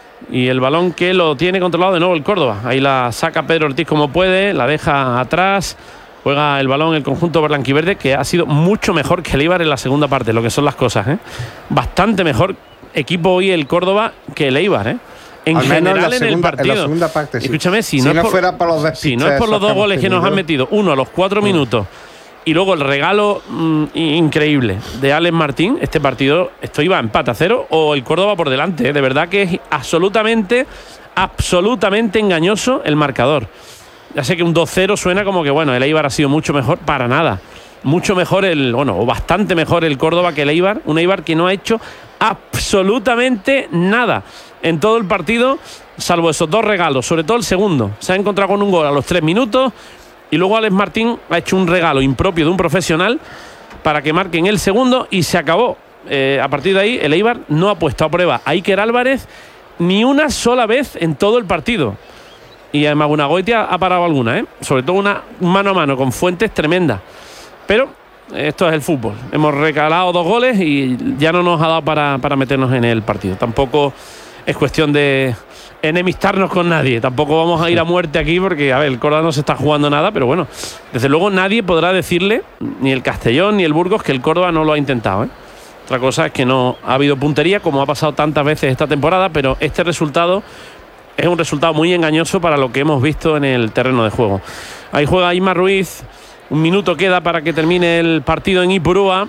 Y el balón que lo tiene controlado de nuevo el Córdoba. Ahí la saca Pedro Ortiz como puede, la deja atrás. Juega el balón el conjunto blanquiverde, que ha sido mucho mejor que el Eibar en la segunda parte, lo que son las cosas, ¿eh? Bastante mejor equipo hoy el Córdoba que el Eibar, ¿eh? En Al general menos en, la en segunda, el partido. En la segunda parte, sí. Escúchame, si, si no, no, es por, fuera por los despistes, si no es por los dos goles que nos han metido, uno a los cuatro mm. minutos y luego el regalo mmm, increíble de Alex Martín, este partido, esto iba a empate a cero o el Córdoba por delante, ¿eh? De verdad que es absolutamente, absolutamente engañoso el marcador. Ya sé que un dos cero suena como que, bueno, el Eibar ha sido mucho mejor, para nada. Mucho mejor el, bueno, o bastante mejor el Córdoba que el Eibar. Un Eibar que no ha hecho absolutamente nada en todo el partido, salvo esos dos regalos, sobre todo el segundo. Se ha encontrado con un gol a los tres minutos y luego Alex Martín ha hecho un regalo impropio de un profesional para que marquen el segundo y se acabó. Eh, a partir de ahí, el Eibar no ha puesto a prueba a Iker Álvarez ni una sola vez en todo el partido. Y además Bunagoitia ha parado alguna, ¿eh? Sobre todo una mano a mano con Fuentes tremenda. Pero esto es el fútbol. Hemos recalado dos goles y ya no nos ha dado para, para meternos en el partido. Tampoco es cuestión de enemistarnos con nadie. Tampoco vamos a ir a muerte aquí porque, a ver, el Córdoba no se está jugando nada, pero bueno, desde luego nadie podrá decirle, ni el Castellón ni el Burgos, que el Córdoba no lo ha intentado, ¿eh? Otra cosa es que no ha habido puntería, como ha pasado tantas veces esta temporada, pero este resultado es un resultado muy engañoso para lo que hemos visto en el terreno de juego. Ahí juega Isma Ruiz. Un minuto queda para que termine el partido en Ipurúa.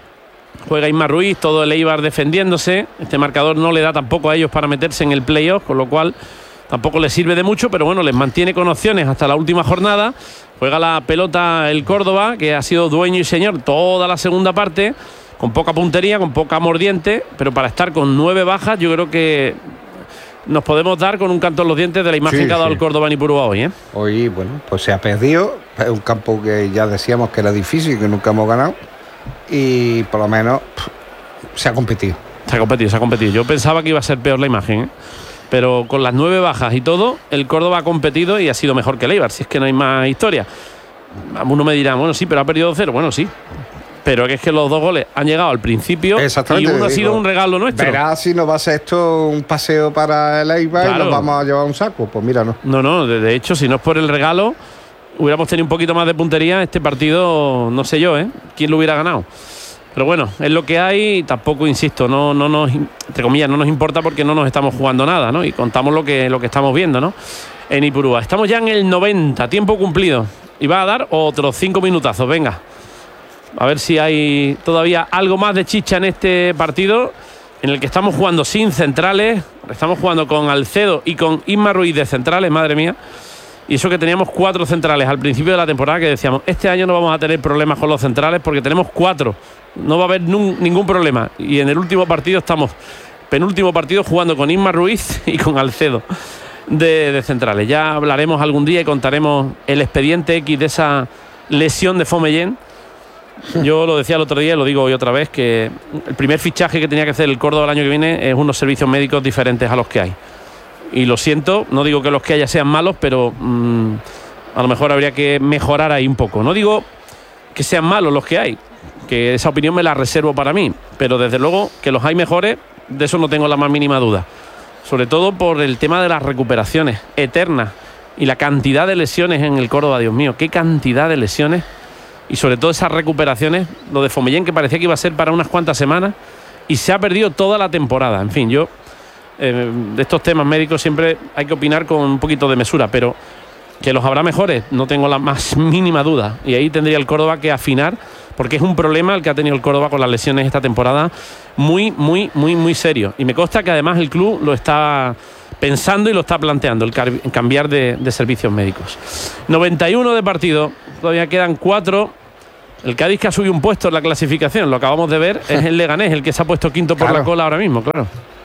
Juega Isma Ruiz, todo el Eibar defendiéndose. Este marcador no le da tampoco a ellos para meterse en el playoff, con lo cual tampoco les sirve de mucho, pero bueno, les mantiene con opciones hasta la última jornada. Juega la pelota el Córdoba, que ha sido dueño y señor toda la segunda parte, con poca puntería, con poca mordiente, pero para estar con nueve bajas, yo creo que nos podemos dar con un canto en los dientes de la imagen sí, que ha dado sí. el Córdoba en Ipurúa hoy, ¿eh? Hoy, bueno, pues se ha perdido. Es un campo que ya decíamos que era difícil, que nunca hemos ganado. Y por lo menos pff, se ha competido. Se ha competido, se ha competido. Yo pensaba que iba a ser peor la imagen, ¿eh? Pero con las nueve bajas y todo, el Córdoba ha competido y ha sido mejor que el Eibar, si es que no hay más historia. Uno me dirá, bueno, sí, pero ha perdido dos cero. Bueno, sí. Pero es que los dos goles han llegado al principio y uno ha sido un regalo nuestro. Verás si no va a ser esto un paseo para el Eibar, claro, y nos vamos a llevar un saco. Pues mira, no. No, no, de, de hecho, si no es por el regalo, hubiéramos tenido un poquito más de puntería. Este partido, no sé yo, ¿eh? ¿Quién lo hubiera ganado? Pero bueno, es lo que hay. Tampoco, insisto, no, no nos, entre comillas, no nos importa porque no nos estamos jugando nada, ¿no? Y contamos lo que, lo que estamos viendo, ¿no? En Ipurúa. Estamos ya en el noventa, tiempo cumplido. Y va a dar otros cinco minutazos, venga. A ver si hay todavía algo más de chicha en este partido, en el que estamos jugando sin centrales. Estamos jugando con Alcedo y con Isma Ruiz de centrales, madre mía. Y eso que teníamos cuatro centrales al principio de la temporada, que decíamos, este año no vamos a tener problemas con los centrales porque tenemos cuatro. No va a haber nun, ningún problema. Y en el último partido estamos, penúltimo partido, jugando con Isma Ruiz y con Alcedo de, de centrales. Ya hablaremos algún día y contaremos el expediente X de esa lesión de Fomellén. Yo lo decía el otro día y lo digo hoy otra vez, que el primer fichaje que tenía que hacer el Córdoba el año que viene es unos servicios médicos diferentes a los que hay. Y lo siento, no digo que los que haya sean malos, pero mmm, a lo mejor habría que mejorar ahí un poco. No digo que sean malos los que hay, que esa opinión me la reservo para mí, pero desde luego que los hay mejores, de eso no tengo la más mínima duda. Sobre todo por el tema de las recuperaciones eternas y la cantidad de lesiones en el Córdoba, Dios mío, qué cantidad de lesiones. Y sobre todo esas recuperaciones, lo de Fomellén, que parecía que iba a ser para unas cuantas semanas y se ha perdido toda la temporada. En fin, yo eh, de estos temas médicos siempre hay que opinar con un poquito de mesura, pero que los habrá mejores, no tengo la más mínima duda. Y ahí tendría el Córdoba que afinar porque es un problema el que ha tenido el Córdoba con las lesiones esta temporada, muy, muy, muy, muy serio. Y me consta que además el club lo está pensando y lo está planteando, el, el cambiar de, de servicios médicos. noventa y uno de partido, todavía quedan cuatro. El Cádiz, que ha subido un puesto en la clasificación, lo acabamos de ver, es el Leganés, el que se ha puesto quinto por claro. la cola ahora mismo, claro.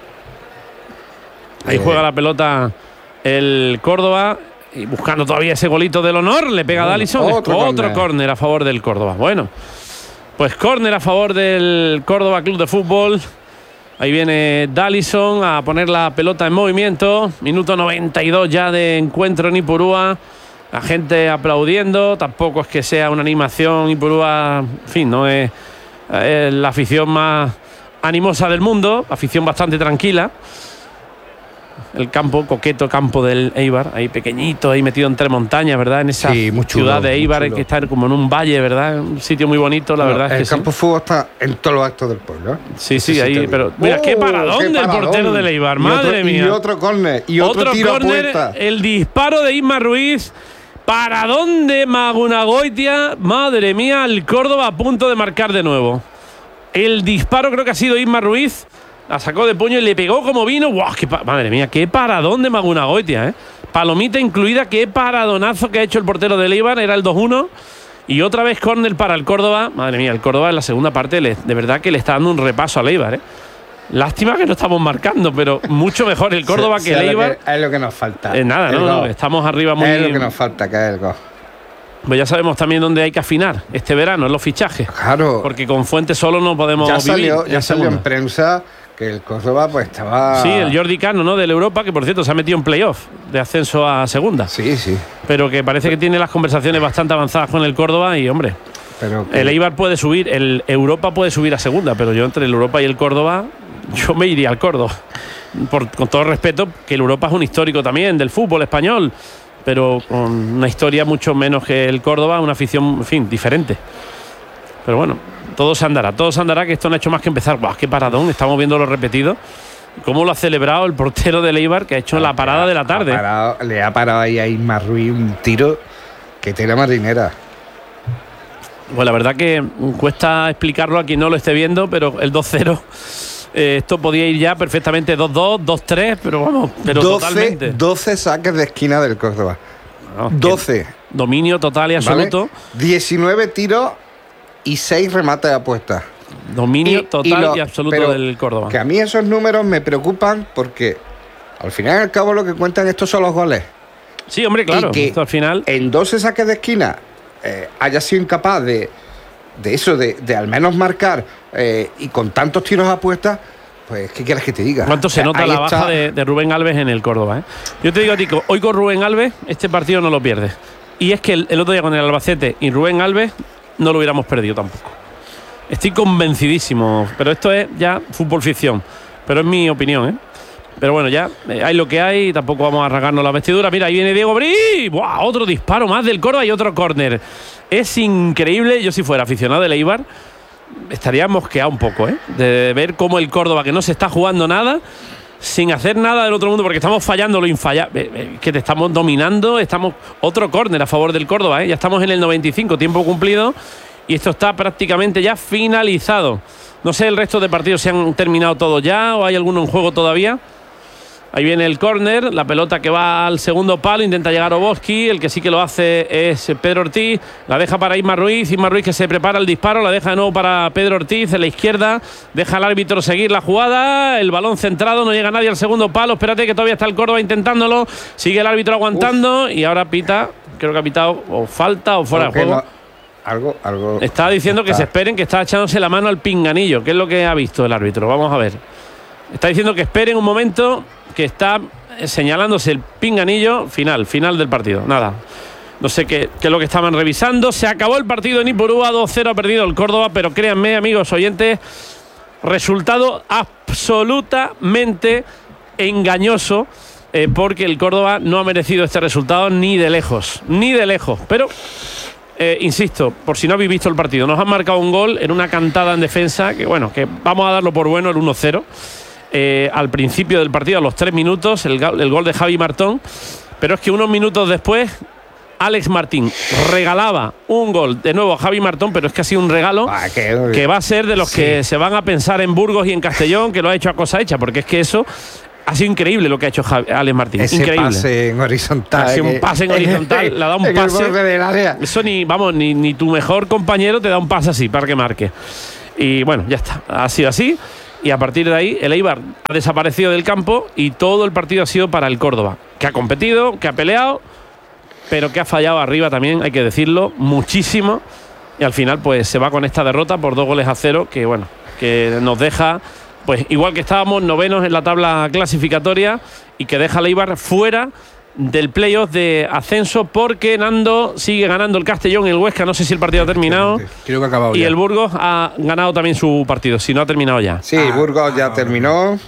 Ahí juega la pelota el Córdoba y buscando todavía ese golito del honor, le pega a Dallison. Otro, otro córner a favor del Córdoba. Bueno, pues córner a favor del Córdoba Club de Fútbol. Ahí viene Dallison a poner la pelota en movimiento. Minuto noventa y dos ya de encuentro en Ipurúa. La gente aplaudiendo. Tampoco es que sea una animación. Ipurúa, en fin, no es, es la afición más animosa del mundo. Afición bastante tranquila. El campo, coqueto campo del Eibar, ahí pequeñito, ahí metido entre montañas, ¿verdad? En esa sí, chulo, ciudad de Eibar, que está como en un valle, ¿verdad? Un sitio muy bonito, la no, verdad es que el campo sí. fútbol está en todos los actos del pueblo, ¿eh? Sí, sí, ahí, pero mira, oh, qué paradón qué del paradón. portero del Eibar, madre y otro, mía. Y otro córner, y otro, otro tiro córner, a puerta. El disparo de Isma Ruiz, paradón de Magunagoitia, madre mía, el Córdoba a punto de marcar de nuevo. El disparo creo que ha sido Isma Ruiz. La sacó de puño y le pegó como vino. ¡Wow! Qué madre mía, qué paradón de Magunagoitia, ¿eh? Palomita incluida, qué paradonazo que ha hecho el portero del Eibar. Era el dos uno. Y otra vez córner para el Córdoba. Madre mía, el Córdoba en la segunda parte le, de verdad que le está dando un repaso al Eibar, ¿eh? Lástima que no estamos marcando, pero mucho mejor el Córdoba sí, que el Eibar. Es lo que nos falta. Eh, nada, no, no, estamos arriba muy. Es lo que nos falta, que es el gol. Pues ya sabemos también dónde hay que afinar este verano, en los fichajes. Claro. Porque con Fuentes solo no podemos ya vivir. Salió, ya salió en prensa que el Córdoba pues estaba... Sí, el Jordi Cano, ¿no? Del Europa, que por cierto se ha metido en playoff de ascenso a segunda. Sí, sí. Pero que parece que tiene las conversaciones bastante avanzadas con el Córdoba y, hombre, pero que... el Eibar puede subir, el Europa puede subir a segunda, pero yo entre el Europa y el Córdoba, yo me iría al Córdoba. Por, con todo respeto, que el Europa es un histórico también del fútbol español, pero con una historia mucho menos que el Córdoba, una afición, en fin, diferente. Pero bueno, todo se andará, todo se andará, que esto no ha hecho más que empezar. ¡Buah, qué paradón! Estamos viendo lo repetido. ¿Cómo lo ha celebrado el portero de Eibar, que ha hecho la parada de la tarde? Ha parado, le ha parado ahí a Isma Ruiz un tiro que tela marinera. Pues la verdad que cuesta explicarlo a quien no lo esté viendo, pero el dos cero, eh, esto podía ir ya perfectamente dos dos, dos tres, pero vamos, pero doce, totalmente. doce saques de esquina del Córdoba. No, doce. Dominio total y absoluto. ¿Vale? diecinueve tiros y seis remates de apuesta. Dominio y, total y, lo, y absoluto del Córdoba. Que a mí esos números me preocupan porque al final y al cabo lo que cuentan estos son los goles. Sí, hombre, claro. Y que esto al final en doce saques de esquina eh, haya sido incapaz de, de eso, de, de al menos marcar eh, y con tantos tiros a apuesta, pues ¿qué quieres que te diga? ¿Cuánto se nota Ahí la está. baja de, de Rubén Alves en el Córdoba? ¿eh? Yo te digo a ti, hoy con Rubén Alves este partido no lo pierdes. Y es que el, el otro día con el Albacete y Rubén Alves no lo hubiéramos perdido tampoco. Estoy convencidísimo, pero esto es ya fútbol ficción, pero es mi opinión, ¿eh? Pero bueno, ya eh, hay lo que hay, tampoco vamos a rasgarnos la vestidura. Mira, ahí viene Diego Brí. ¡Buah! Otro disparo más del Córdoba y otro córner. Es increíble. Yo si fuera aficionado del Eibar estaría mosqueado un poco, ¿eh? De ver cómo el Córdoba, que no se está jugando nada, sin hacer nada del otro mundo, porque estamos fallando lo infallable, que te estamos dominando. Estamos otro córner a favor del Córdoba, ¿eh? Ya estamos en el noventa y cinco, tiempo cumplido, y esto está prácticamente ya finalizado. No sé el resto de partidos si han terminado todos ya o hay alguno en juego todavía. Ahí viene el córner, la pelota que va al segundo palo, intenta llegar Oboski, el que sí que lo hace es Pedro Ortiz, la deja para Isma Ruiz, Isma Ruiz que se prepara el disparo, la deja de nuevo para Pedro Ortiz en la izquierda, deja al árbitro seguir la jugada, el balón centrado, no llega nadie al segundo palo, espérate que todavía está el Córdoba intentándolo, sigue el árbitro aguantando. Uf. Y ahora pita, creo que ha pitado o falta o fuera de juego. No, algo, algo. Está diciendo está. que se esperen, que está echándose la mano al pinganillo, que es lo que ha visto el árbitro, vamos a ver. Está diciendo que esperen un momento, que está señalándose el pinganillo. Final, final del partido. Nada, no sé qué, qué es lo que estaban revisando. Se acabó el partido en Ipurúa, dos cero ha perdido el Córdoba, pero créanme, amigos oyentes, resultado absolutamente engañoso, eh, porque el Córdoba no ha merecido este resultado ni de lejos, ni de lejos. Pero, eh, insisto, por si no habéis visto el partido, nos han marcado un gol en una cantada en defensa, que bueno, que vamos a darlo por bueno, el uno cero. Eh, al principio del partido, a los tres minutos, el, el gol de Javi Martón, pero es que unos minutos después Alex Martín regalaba un gol de nuevo a Javi Martón, pero es que ha sido un regalo ah, que, que va a ser de los sí. que se van a pensar en Burgos y en Castellón, que lo ha hecho a cosa hecha, porque es que eso ha sido increíble lo que ha hecho Javi, Alex Martín. Ese increíble. Pase en horizontal. Ha sido un pase en horizontal, le ha dado un en pase. El borde del área. Eso ni, vamos, ni, ni tu mejor compañero te da un pase así para que marque. Y bueno, ya está. Ha sido así. Y a partir de ahí, el Eibar ha desaparecido del campo y todo el partido ha sido para el Córdoba, que ha competido, que ha peleado, pero que ha fallado arriba también, hay que decirlo, muchísimo. Y al final, pues se va con esta derrota por dos goles a cero, que bueno, que nos deja, pues igual que estábamos novenos en la tabla clasificatoria y que deja al Eibar fuera del playoff de ascenso, porque Nando sigue ganando el Castellón, el Huesca, no sé si el partido ha terminado. Creo que ha acabado y ya. el Burgos ha ganado también su partido, si no ha terminado ya. Sí, ah, Burgos ya ah, terminó.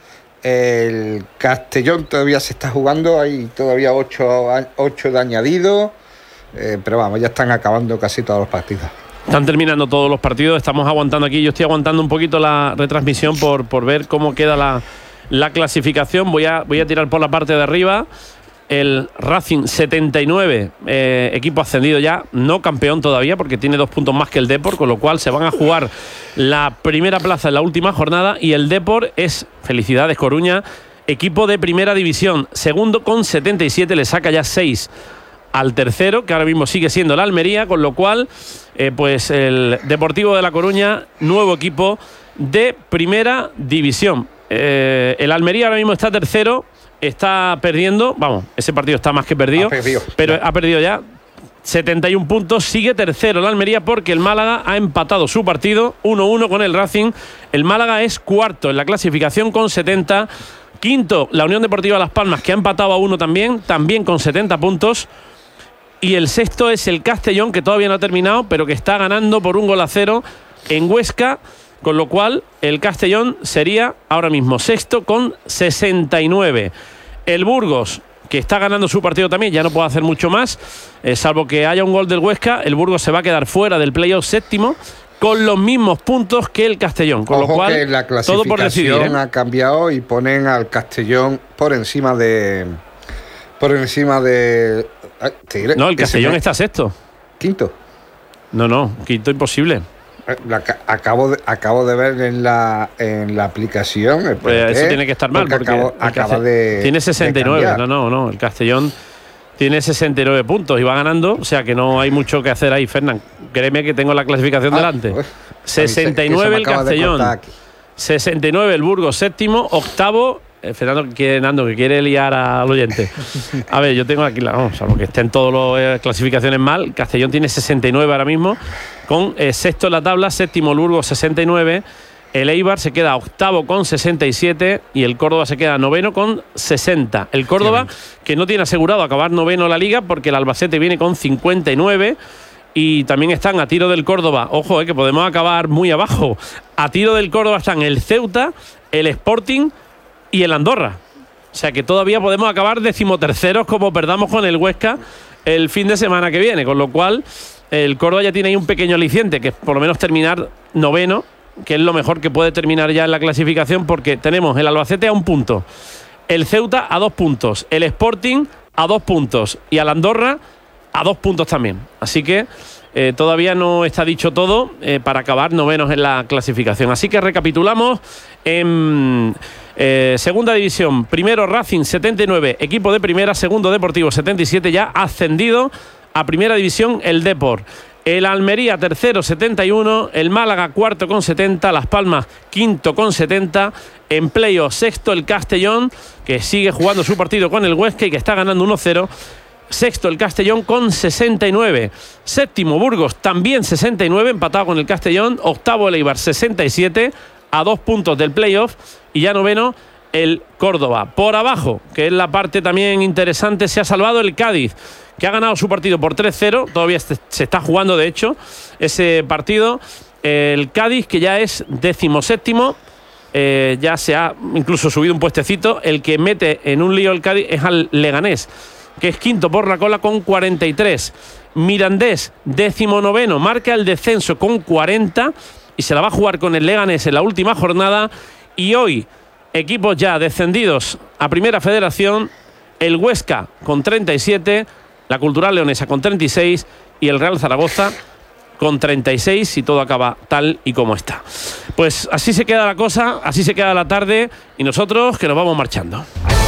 El Castellón todavía se está jugando, hay todavía ocho, ocho de añadido, eh, pero vamos, ya están acabando casi todos los partidos. Están terminando todos los partidos, estamos aguantando aquí, yo estoy aguantando un poquito la retransmisión por, por ver cómo queda la, la clasificación. Voy a, voy a tirar por la parte de arriba. El Racing setenta y nueve, eh, equipo ascendido ya, no campeón todavía porque tiene dos puntos más que el Depor, con lo cual se van a jugar la primera plaza en la última jornada. Y el Depor es, felicidades Coruña, equipo de primera división, segundo con setenta y siete, le saca ya seis al tercero, que ahora mismo sigue siendo el Almería, con lo cual eh, pues el Deportivo de La Coruña, nuevo equipo de primera división. Eh, el Almería ahora mismo está tercero, está perdiendo, vamos, ese partido está más que perdido, perdido pero ya. ha perdido ya setenta y un puntos, sigue tercero el Almería porque el Málaga ha empatado su partido uno uno con el Racing. El Málaga es cuarto en la clasificación con setenta, quinto la Unión Deportiva Las Palmas, que ha empatado a uno también, también con setenta puntos, y el sexto es el Castellón, que todavía no ha terminado, pero que está ganando por un gol a cero en Huesca, con lo cual el Castellón sería ahora mismo sexto con sesenta y nueve. El Burgos, que está ganando su partido también, ya no puede hacer mucho más, eh, salvo que haya un gol del Huesca, el Burgos se va a quedar fuera del playoff séptimo con los mismos puntos que el Castellón, con Ojo lo cual que la clasificación todo por decidir, ¿eh? ha cambiado y ponen al Castellón por encima de por encima de diré, no, el Castellón me... está sexto. Quinto. No, no, quinto imposible. La, acabo, de, acabo de ver en la en la aplicación. Pues eso tiene que estar mal, porque, porque acabo, acaba de tiene sesenta y nueve. De no, no, no. El Castellón tiene sesenta y nueve puntos y va ganando, o sea que no hay mucho que hacer ahí, Fernán. Créeme que tengo la clasificación ah, delante. Pues, sesenta y nueve el Castellón, sesenta y nueve el Burgos séptimo, octavo. Eh, Fernando que quiere, Nando, que quiere liar al oyente. A ver, yo tengo aquí, la, vamos, salvo que estén todas las eh, clasificaciones mal. Castellón tiene sesenta y nueve ahora mismo, con eh, sexto en la tabla, séptimo el Burgos sesenta y nueve, el Eibar se queda octavo con sesenta y siete y el Córdoba se queda noveno con sesenta. El Córdoba, que no tiene asegurado acabar noveno la liga porque el Albacete viene con cincuenta y nueve. Y también están a tiro del Córdoba, ojo, eh, que podemos acabar muy abajo. A tiro del Córdoba están el Ceuta, el Sporting y el Andorra. O sea que todavía podemos acabar decimoterceros como perdamos con el Huesca el fin de semana que viene. Con lo cual, el Córdoba ya tiene ahí un pequeño aliciente, que es por lo menos terminar noveno, que es lo mejor que puede terminar ya en la clasificación, porque tenemos el Albacete a un punto, el Ceuta a dos puntos, el Sporting a dos puntos y al Andorra a dos puntos también. Así que eh, todavía no está dicho todo eh, para acabar novenos en la clasificación. Así que recapitulamos en eh, segunda división. Primero Racing setenta y nueve, equipo de primera. Segundo Deportivo setenta y siete, ya ascendido a primera división el Depor. El Almería tercero setenta y uno, el Málaga cuarto con setenta, Las Palmas quinto con setenta, en playoff sexto el Castellón, que sigue jugando su partido con el Huesca y que está ganando uno cero. Sexto el Castellón con sesenta y nueve. Séptimo Burgos también sesenta y nueve, empatado con el Castellón. Octavo el Eibar sesenta y siete, a dos puntos del playoff. Y ya noveno el Córdoba. Por abajo, que es la parte también interesante, se ha salvado el Cádiz, que ha ganado su partido por tres cero. Todavía se está jugando, de hecho, ese partido. El Cádiz, que ya es decimoséptimo, eh, ya se ha incluso subido un puestecito. El que mete en un lío el Cádiz es al Leganés, que es quinto por la cola con cuarenta y tres. Mirandés, décimo noveno, marca el descenso con cuarenta y se la va a jugar con el Leganés en la última jornada. Y hoy, equipos ya descendidos a Primera Federación: el Huesca con treinta y siete, la Cultural Leonesa con treinta y seis y el Real Zaragoza con treinta y seis, si todo acaba tal y como está. Pues así se queda la cosa, así se queda la tarde y nosotros que nos vamos marchando.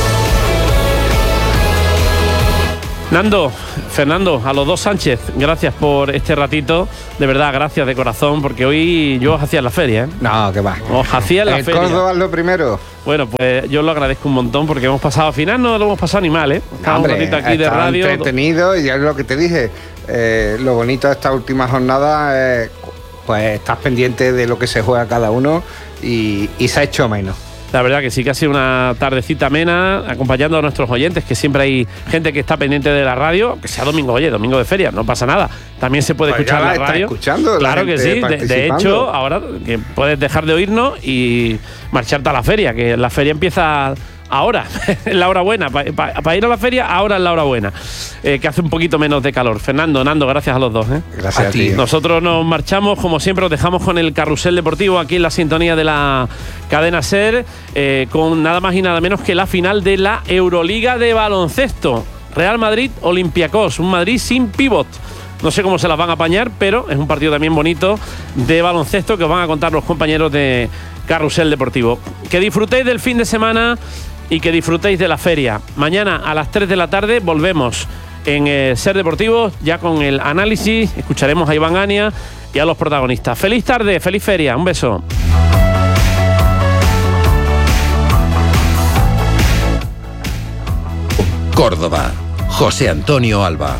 Nando, Fernando, a los dos Sánchez, gracias por este ratito, de verdad, gracias de corazón, porque hoy yo os hacía en la feria, ¿eh? No, que va. Os hacía en la el feria. Córdoba es lo primero. Bueno, pues yo lo agradezco un montón porque hemos pasado, al final no lo hemos pasado ni mal, ¿eh? No, hombre, un ratito aquí de radio. Entretenido, y es lo que te dije, eh, lo bonito de esta última jornada es, pues estás pendiente de lo que se juega cada uno y, y se ha hecho menos. La verdad que sí, que ha sido una tardecita amena, acompañando a nuestros oyentes, que siempre hay gente que está pendiente de la radio, que sea domingo, oye, domingo de feria, no pasa nada. También se puede pues escuchar ya la, la radio. Escuchando, claro la que sí. De, de hecho, ahora que puedes dejar de oírnos y marcharte a la feria, que la feria empieza ahora, es la hora buena. Para pa, pa ir a la feria, ahora es la hora buena. Eh, que hace un poquito menos de calor. Fernando, Nando, gracias a los dos. ¿eh? Gracias a, a ti. Nosotros nos marchamos, como siempre, os dejamos con el carrusel deportivo aquí en la sintonía de la cadena SER, eh, con nada más y nada menos que la final de la Euroliga de baloncesto. Real Madrid, Olympiacos, un Madrid sin pivot. No sé cómo se las van a apañar, pero es un partido también bonito de baloncesto que os van a contar los compañeros de Carrusel Deportivo. Que disfrutéis del fin de semana y que disfrutéis de la feria. Mañana a las tres de la tarde volvemos en eh, SER Deportivo, ya con el análisis. Escucharemos a Iván Gania y a los protagonistas. Feliz tarde, feliz feria. Un beso. Córdoba, José Antonio Alba.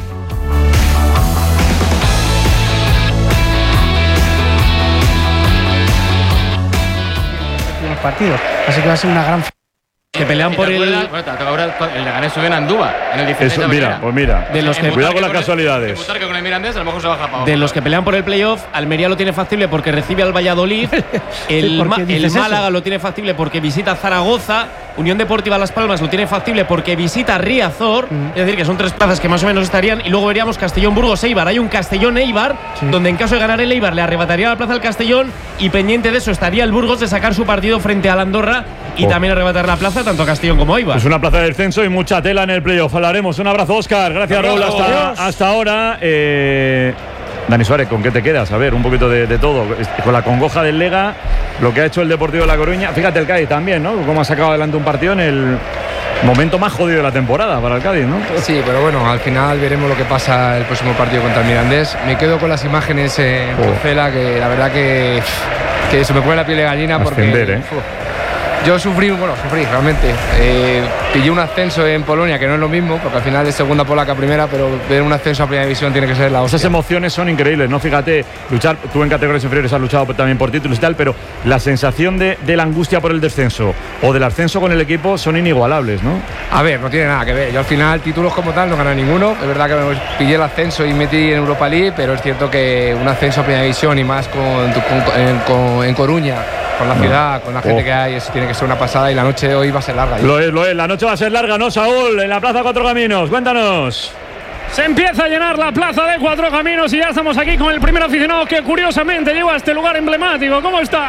Partidos, así que va a ser una gran que pelean por el bueno, ahora el Leganés subió en Andúba en el dieciséis. Eso, mira, pues mira, de los que cuidado con las casualidades. Que con el Mirandés, a lo mejor se baja para de los que pelean por el playoff, Almería lo tiene factible porque recibe al Valladolid, el, Ma el Málaga eso? lo tiene factible porque visita Zaragoza, Unión Deportiva Las Palmas lo tiene factible porque visita Riazor, mm. es decir, que son tres plazas que más o menos estarían, y luego veríamos Castellón-Burgos-Eibar. Hay un Castellón-Eibar, sí. donde en caso de ganar el Eibar le arrebataría la plaza al Castellón, y pendiente de eso estaría el Burgos de sacar su partido frente al Andorra y oh. también arrebatar la plaza tanto a Castellón como a Eibar. Es una plaza de descenso y mucha tela en el playoff. Hablaremos. Un abrazo, Óscar. Gracias, Raúl. Hasta, hasta ahora. Eh, Dani Suárez, ¿con qué te quedas? A ver, un poquito de, de todo. Con la congoja del Lega, lo que ha hecho el Deportivo de La Coruña. Fíjate el Cádiz también, ¿no? Cómo ha sacado adelante un partido en el momento más jodido de la temporada para el Cádiz, ¿no? Sí, pero bueno, al final veremos lo que pasa el próximo partido contra el Mirandés. Me quedo con las imágenes en Pucela, oh. que la verdad que, que se me pone la piel de gallina. Ascender, porque... ¿eh? Uf, yo sufrí, bueno, sufrí realmente. Eh, pillé un ascenso en Polonia, que no es lo mismo, porque al final es segunda polaca primera, pero ver un ascenso a primera división tiene que ser la hostia. Esas emociones son increíbles, ¿no? Fíjate, luchar, tú en categorías inferiores has luchado también por títulos y tal, pero la sensación de, de la angustia por el descenso o del ascenso con el equipo son inigualables, ¿no? A ver, no tiene nada que ver. Yo al final títulos como tal no gané ninguno. Es verdad que me pillé el ascenso y metí en Europa League, pero es cierto que un ascenso a primera división y más con, con, en, con, en Coruña, con la ciudad, con la gente oh. que hay, eso tiene que ser una pasada, y la noche de hoy va a ser larga. Lo es, lo es, la noche va a ser larga, ¿no, Saúl? En la Plaza Cuatro Caminos, cuéntanos. Se empieza a llenar la Plaza de Cuatro Caminos y ya estamos aquí con el primer aficionado que curiosamente lleva a este lugar emblemático. ¿Cómo está?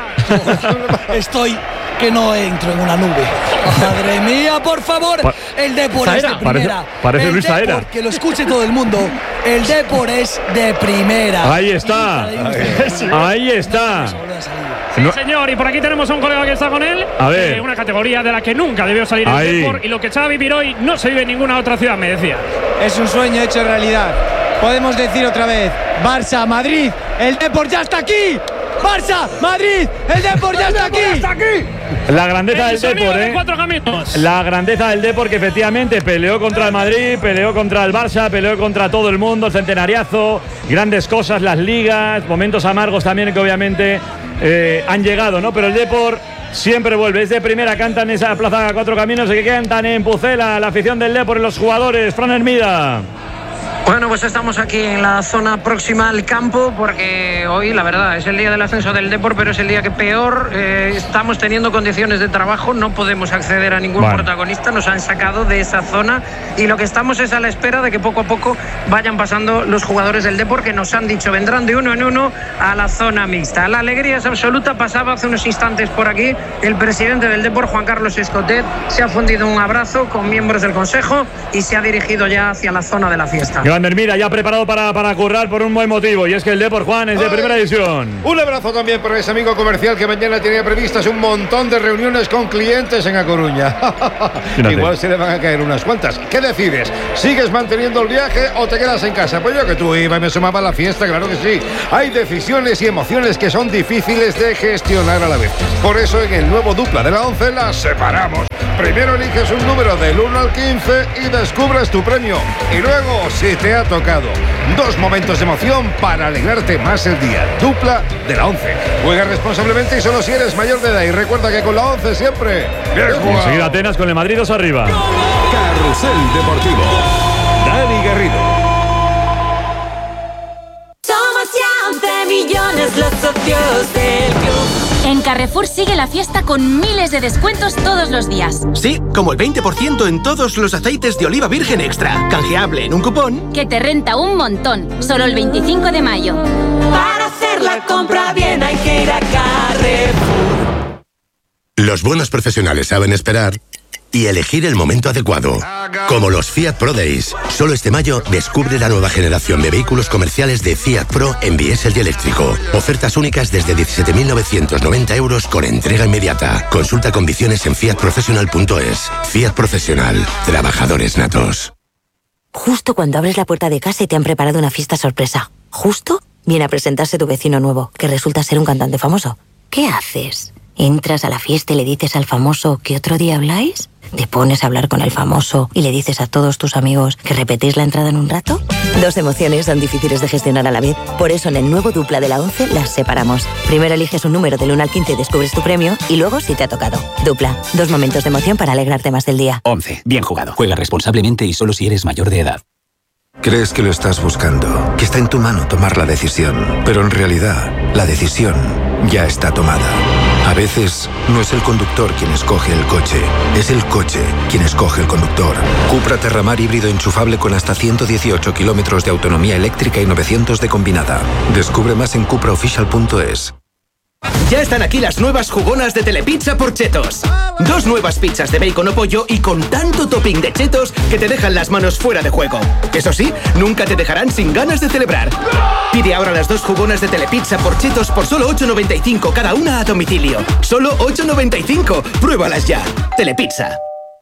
Estoy que no entro en una nube. Madre mía, por favor. Pa el Depor es de primera. Parece, parece Luis Saera. Que lo escuche todo el mundo. El Depor es de primera. Ahí está. Ahí está. Sí, no. señor, y por aquí tenemos a un colega que está con él. A ver. Eh, una categoría de la que nunca debió salir Ahí. el Depor, y lo que se va a vivir hoy no se vive en ninguna otra ciudad, me decía. Es un sueño hecho realidad. Podemos decir otra vez: Barça, Madrid, el Depor ya está aquí. Barça, Madrid, el Depor ya está aquí. Está aquí. La grandeza del Depor, de ¿eh? Cuatro Caminos. La grandeza del Depor, que efectivamente peleó contra el Madrid, peleó contra el Barça, peleó contra todo el mundo, el centenariazo, grandes cosas, las ligas, momentos amargos también que obviamente eh, han llegado, ¿no? Pero el Depor siempre vuelve, es de primera, cantan esa Plaza Cuatro Caminos y que cantan en Pucela, la afición del Depor y los jugadores. Fran Hermida. Bueno, pues estamos aquí en la zona próxima al campo porque hoy, la verdad, es el día del ascenso del Depor, pero es el día que peor eh, estamos teniendo condiciones de trabajo. No podemos acceder a ningún bueno. protagonista, nos han sacado de esa zona y lo que estamos es a la espera de que poco a poco vayan pasando los jugadores del Depor, que nos han dicho vendrán de uno en uno a la zona mixta. La alegría es absoluta. Pasaba hace unos instantes por aquí el presidente del Depor, Juan Carlos Escotet, se ha fundido un abrazo con miembros del Consejo y se ha dirigido ya hacia la zona de la fiesta. Mira, ya preparado para, para currar por un buen motivo, y es que el Depor, Juan, es de Ay, primera división. Un abrazo también para ese amigo comercial que mañana tenía previstas un montón de reuniones con clientes en A Coruña. Igual se le van a caer unas cuantas. ¿Qué decides? ¿Sigues manteniendo el viaje o te quedas en casa? Pues yo que tú iba y me sumaba a la fiesta, claro que sí. Hay decisiones y emociones que son difíciles de gestionar a la vez. Por eso en el nuevo Dupla de la once las separamos. Primero eliges un número del uno al quince y descubres tu premio. Y luego, si te ha tocado, dos momentos de emoción para alegrarte más el día. Dupla de la once. Juega responsablemente y solo si eres mayor de edad. Y recuerda que con la once siempre bien jugado. Enseguida Atenas con el Madrid dos arriba. Carrusel Deportivo. Dani Garrido. Somos ya once millones los socios del club. En Carrefour sigue la fiesta con miles de descuentos todos los días. Sí, como el veinte por ciento en todos los aceites de oliva virgen extra. Canjeable en un cupón que te renta un montón. Solo el veinticinco de mayo. Para hacer la compra bien hay que ir a Carrefour. Los buenos profesionales saben esperar y elegir el momento adecuado. Como los Fiat Pro Days. Solo este mayo descubre la nueva generación de vehículos comerciales de Fiat Pro en diésel y eléctrico. Ofertas únicas desde diecisiete mil novecientos noventa euros con entrega inmediata. Consulta condiciones en fiat professional punto es. Fiat Profesional. Trabajadores natos. Justo cuando abres la puerta de casa y te han preparado una fiesta sorpresa. Justo viene a presentarse tu vecino nuevo, que resulta ser un cantante famoso. ¿Qué haces? ¿Entras a la fiesta y le dices al famoso que otro día habláis? ¿Te pones a hablar con el famoso y le dices a todos tus amigos que repetís la entrada en un rato? Dos emociones son difíciles de gestionar a la vez. Por eso en el nuevo Dupla de la once las separamos. Primero eliges un número del uno al quince y descubres tu premio. Y luego si te ha tocado. Dupla. Dos momentos de emoción para alegrarte más del día. once. Bien jugado. Juega responsablemente y solo si eres mayor de edad. Crees que lo estás buscando, que está en tu mano tomar la decisión, pero en realidad la decisión ya está tomada. A veces no es el conductor quien escoge el coche, es el coche quien escoge el conductor. Cupra Terramar híbrido enchufable con hasta ciento dieciocho kilómetros de autonomía eléctrica y novecientos de combinada. Descubre más en cupra oficial punto es. Ya están aquí las nuevas jugonas de Telepizza por Chetos. Dos nuevas pizzas de bacon o pollo y con tanto topping de chetos que te dejan las manos fuera de juego. Eso sí, nunca te dejarán sin ganas de celebrar. Pide ahora las dos jugonas de Telepizza por Chetos por solo ocho noventa y cinco cada una a domicilio. Solo ocho noventa y cinco. Pruébalas ya. Telepizza.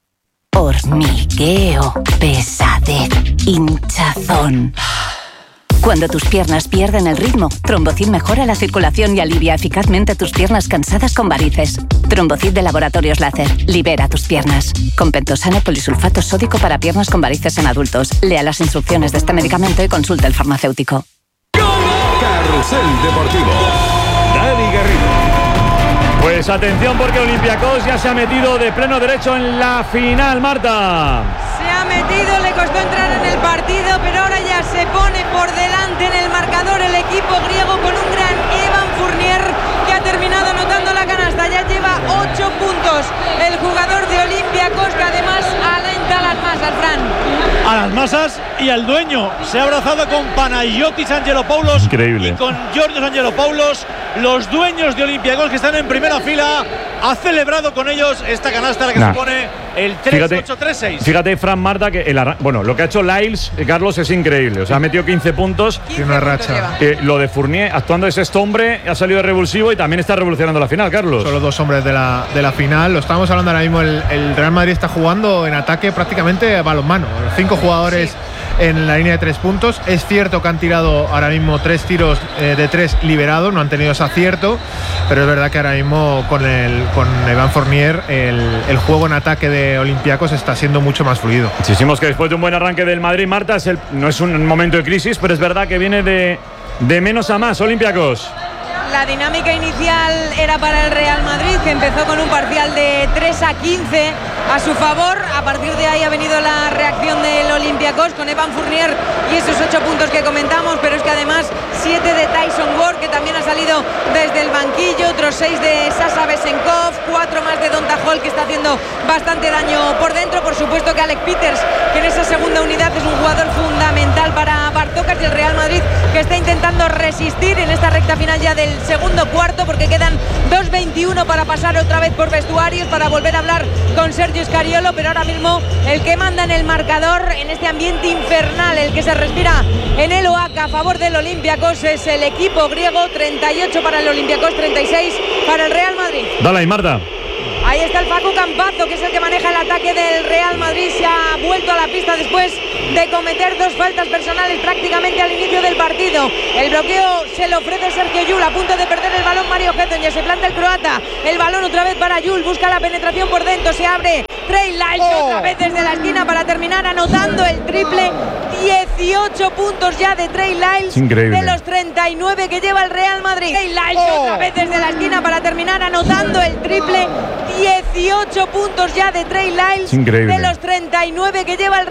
Hormigueo, pesadez, hinchazón. Cuando tus piernas pierden el ritmo, Trombocid mejora la circulación y alivia eficazmente tus piernas cansadas con varices. Trombocid de Laboratorios Láser. Libera tus piernas. Con pentosano polisulfato sódico para piernas con varices en adultos. Lea las instrucciones de este medicamento y consulte al farmacéutico. Carrusel Deportivo. Dani Garrido. Pues atención porque Olympiacos ya se ha metido de pleno derecho en la final, Marta. Se ha metido, le costó entrar en el partido, pero ahora ya se pone por delante en el marcador el equipo griego con un gran Evan Fournier que ha terminado anotando la canasta. Ya lleva ocho puntos el jugador de Olympiacos, que además alenta a las masas, Fran. A las masas y al dueño. Se ha abrazado con Panagiotis Angelopoulos. Increíble. Y con Georgios Angelopoulos, los dueños de Olympiacos que están en primera fila. Ha celebrado con ellos esta canasta, la que nah. supone el tres ocho tres seis. Fíjate, Fran, Marta, que el bueno, lo que ha hecho Lyles, eh, Carlos, es increíble. O sea, ha metido quince puntos. Tiene una racha. Eh, lo de Fournier, actuando de sexto hombre, ha salido revulsivo y también está revolucionando la final, Carlos. Son los dos hombres de la, de la final. Lo estamos hablando ahora mismo. El, el Real Madrid está jugando en ataque prácticamente a balonmano. Cinco jugadores sí. en la línea de tres puntos. Es cierto que han tirado ahora mismo tres tiros eh, de tres liberados. No han tenido ese acierto. Pero es verdad que ahora mismo con el con Evan Fournier el, el juego en ataque de Olympiacos está siendo mucho más fluido. Decimos que después de un buen arranque del Madrid, Marta, es el, no es un momento de crisis, pero es verdad que viene de, de menos a más Olympiacos. La dinámica inicial era para el Real Madrid, que empezó con un parcial de tres a quince a su favor. A partir de ahí ha venido la reacción del Olympiacos con Evan Fournier y esos ocho puntos que comentamos, pero es que además siete de Tyson Ward, que también ha salido desde el banquillo, otros seis de Sasha Besenkov, cuatro más de Donta Hall, que está haciendo bastante daño por dentro. Por supuesto que Alec Peters, que en esa segunda unidad es un jugador fundamental para Bartocas, y el Real Madrid, que está intentando resistir en esta recta final ya del segundo cuarto, porque quedan dos veintiuno para pasar otra vez por vestuarios, para volver a hablar con Sergio Scariolo, pero ahora mismo el que manda en el marcador en este ambiente infernal, el que se respira en el Oaca a favor del Olympiacos, es el equipo griego. Treinta y ocho para el Olympiacos, treinta y seis para el Real Madrid. Dale ahí, Marta. Ahí está el Facu Campazzo, que es el que maneja el ataque del Real Madrid. Se ha vuelto a la pista después de cometer dos faltas personales prácticamente al inicio del partido. El bloqueo se lo ofrece Sergio Llull, a punto de perder el balón Mario Getton. Ya se planta el croata. El balón otra vez para Llull, busca la penetración por dentro, se abre Trey Lyles oh. otra vez desde la esquina para terminar anotando el triple. dieciocho puntos ya de Trey Lyles, de los treinta y nueve que lleva el Real Madrid. Trey Lyles oh. otra vez desde la esquina para terminar anotando el triple. dieciocho puntos ya de Trey Lyles, de los treinta y nueve que lleva el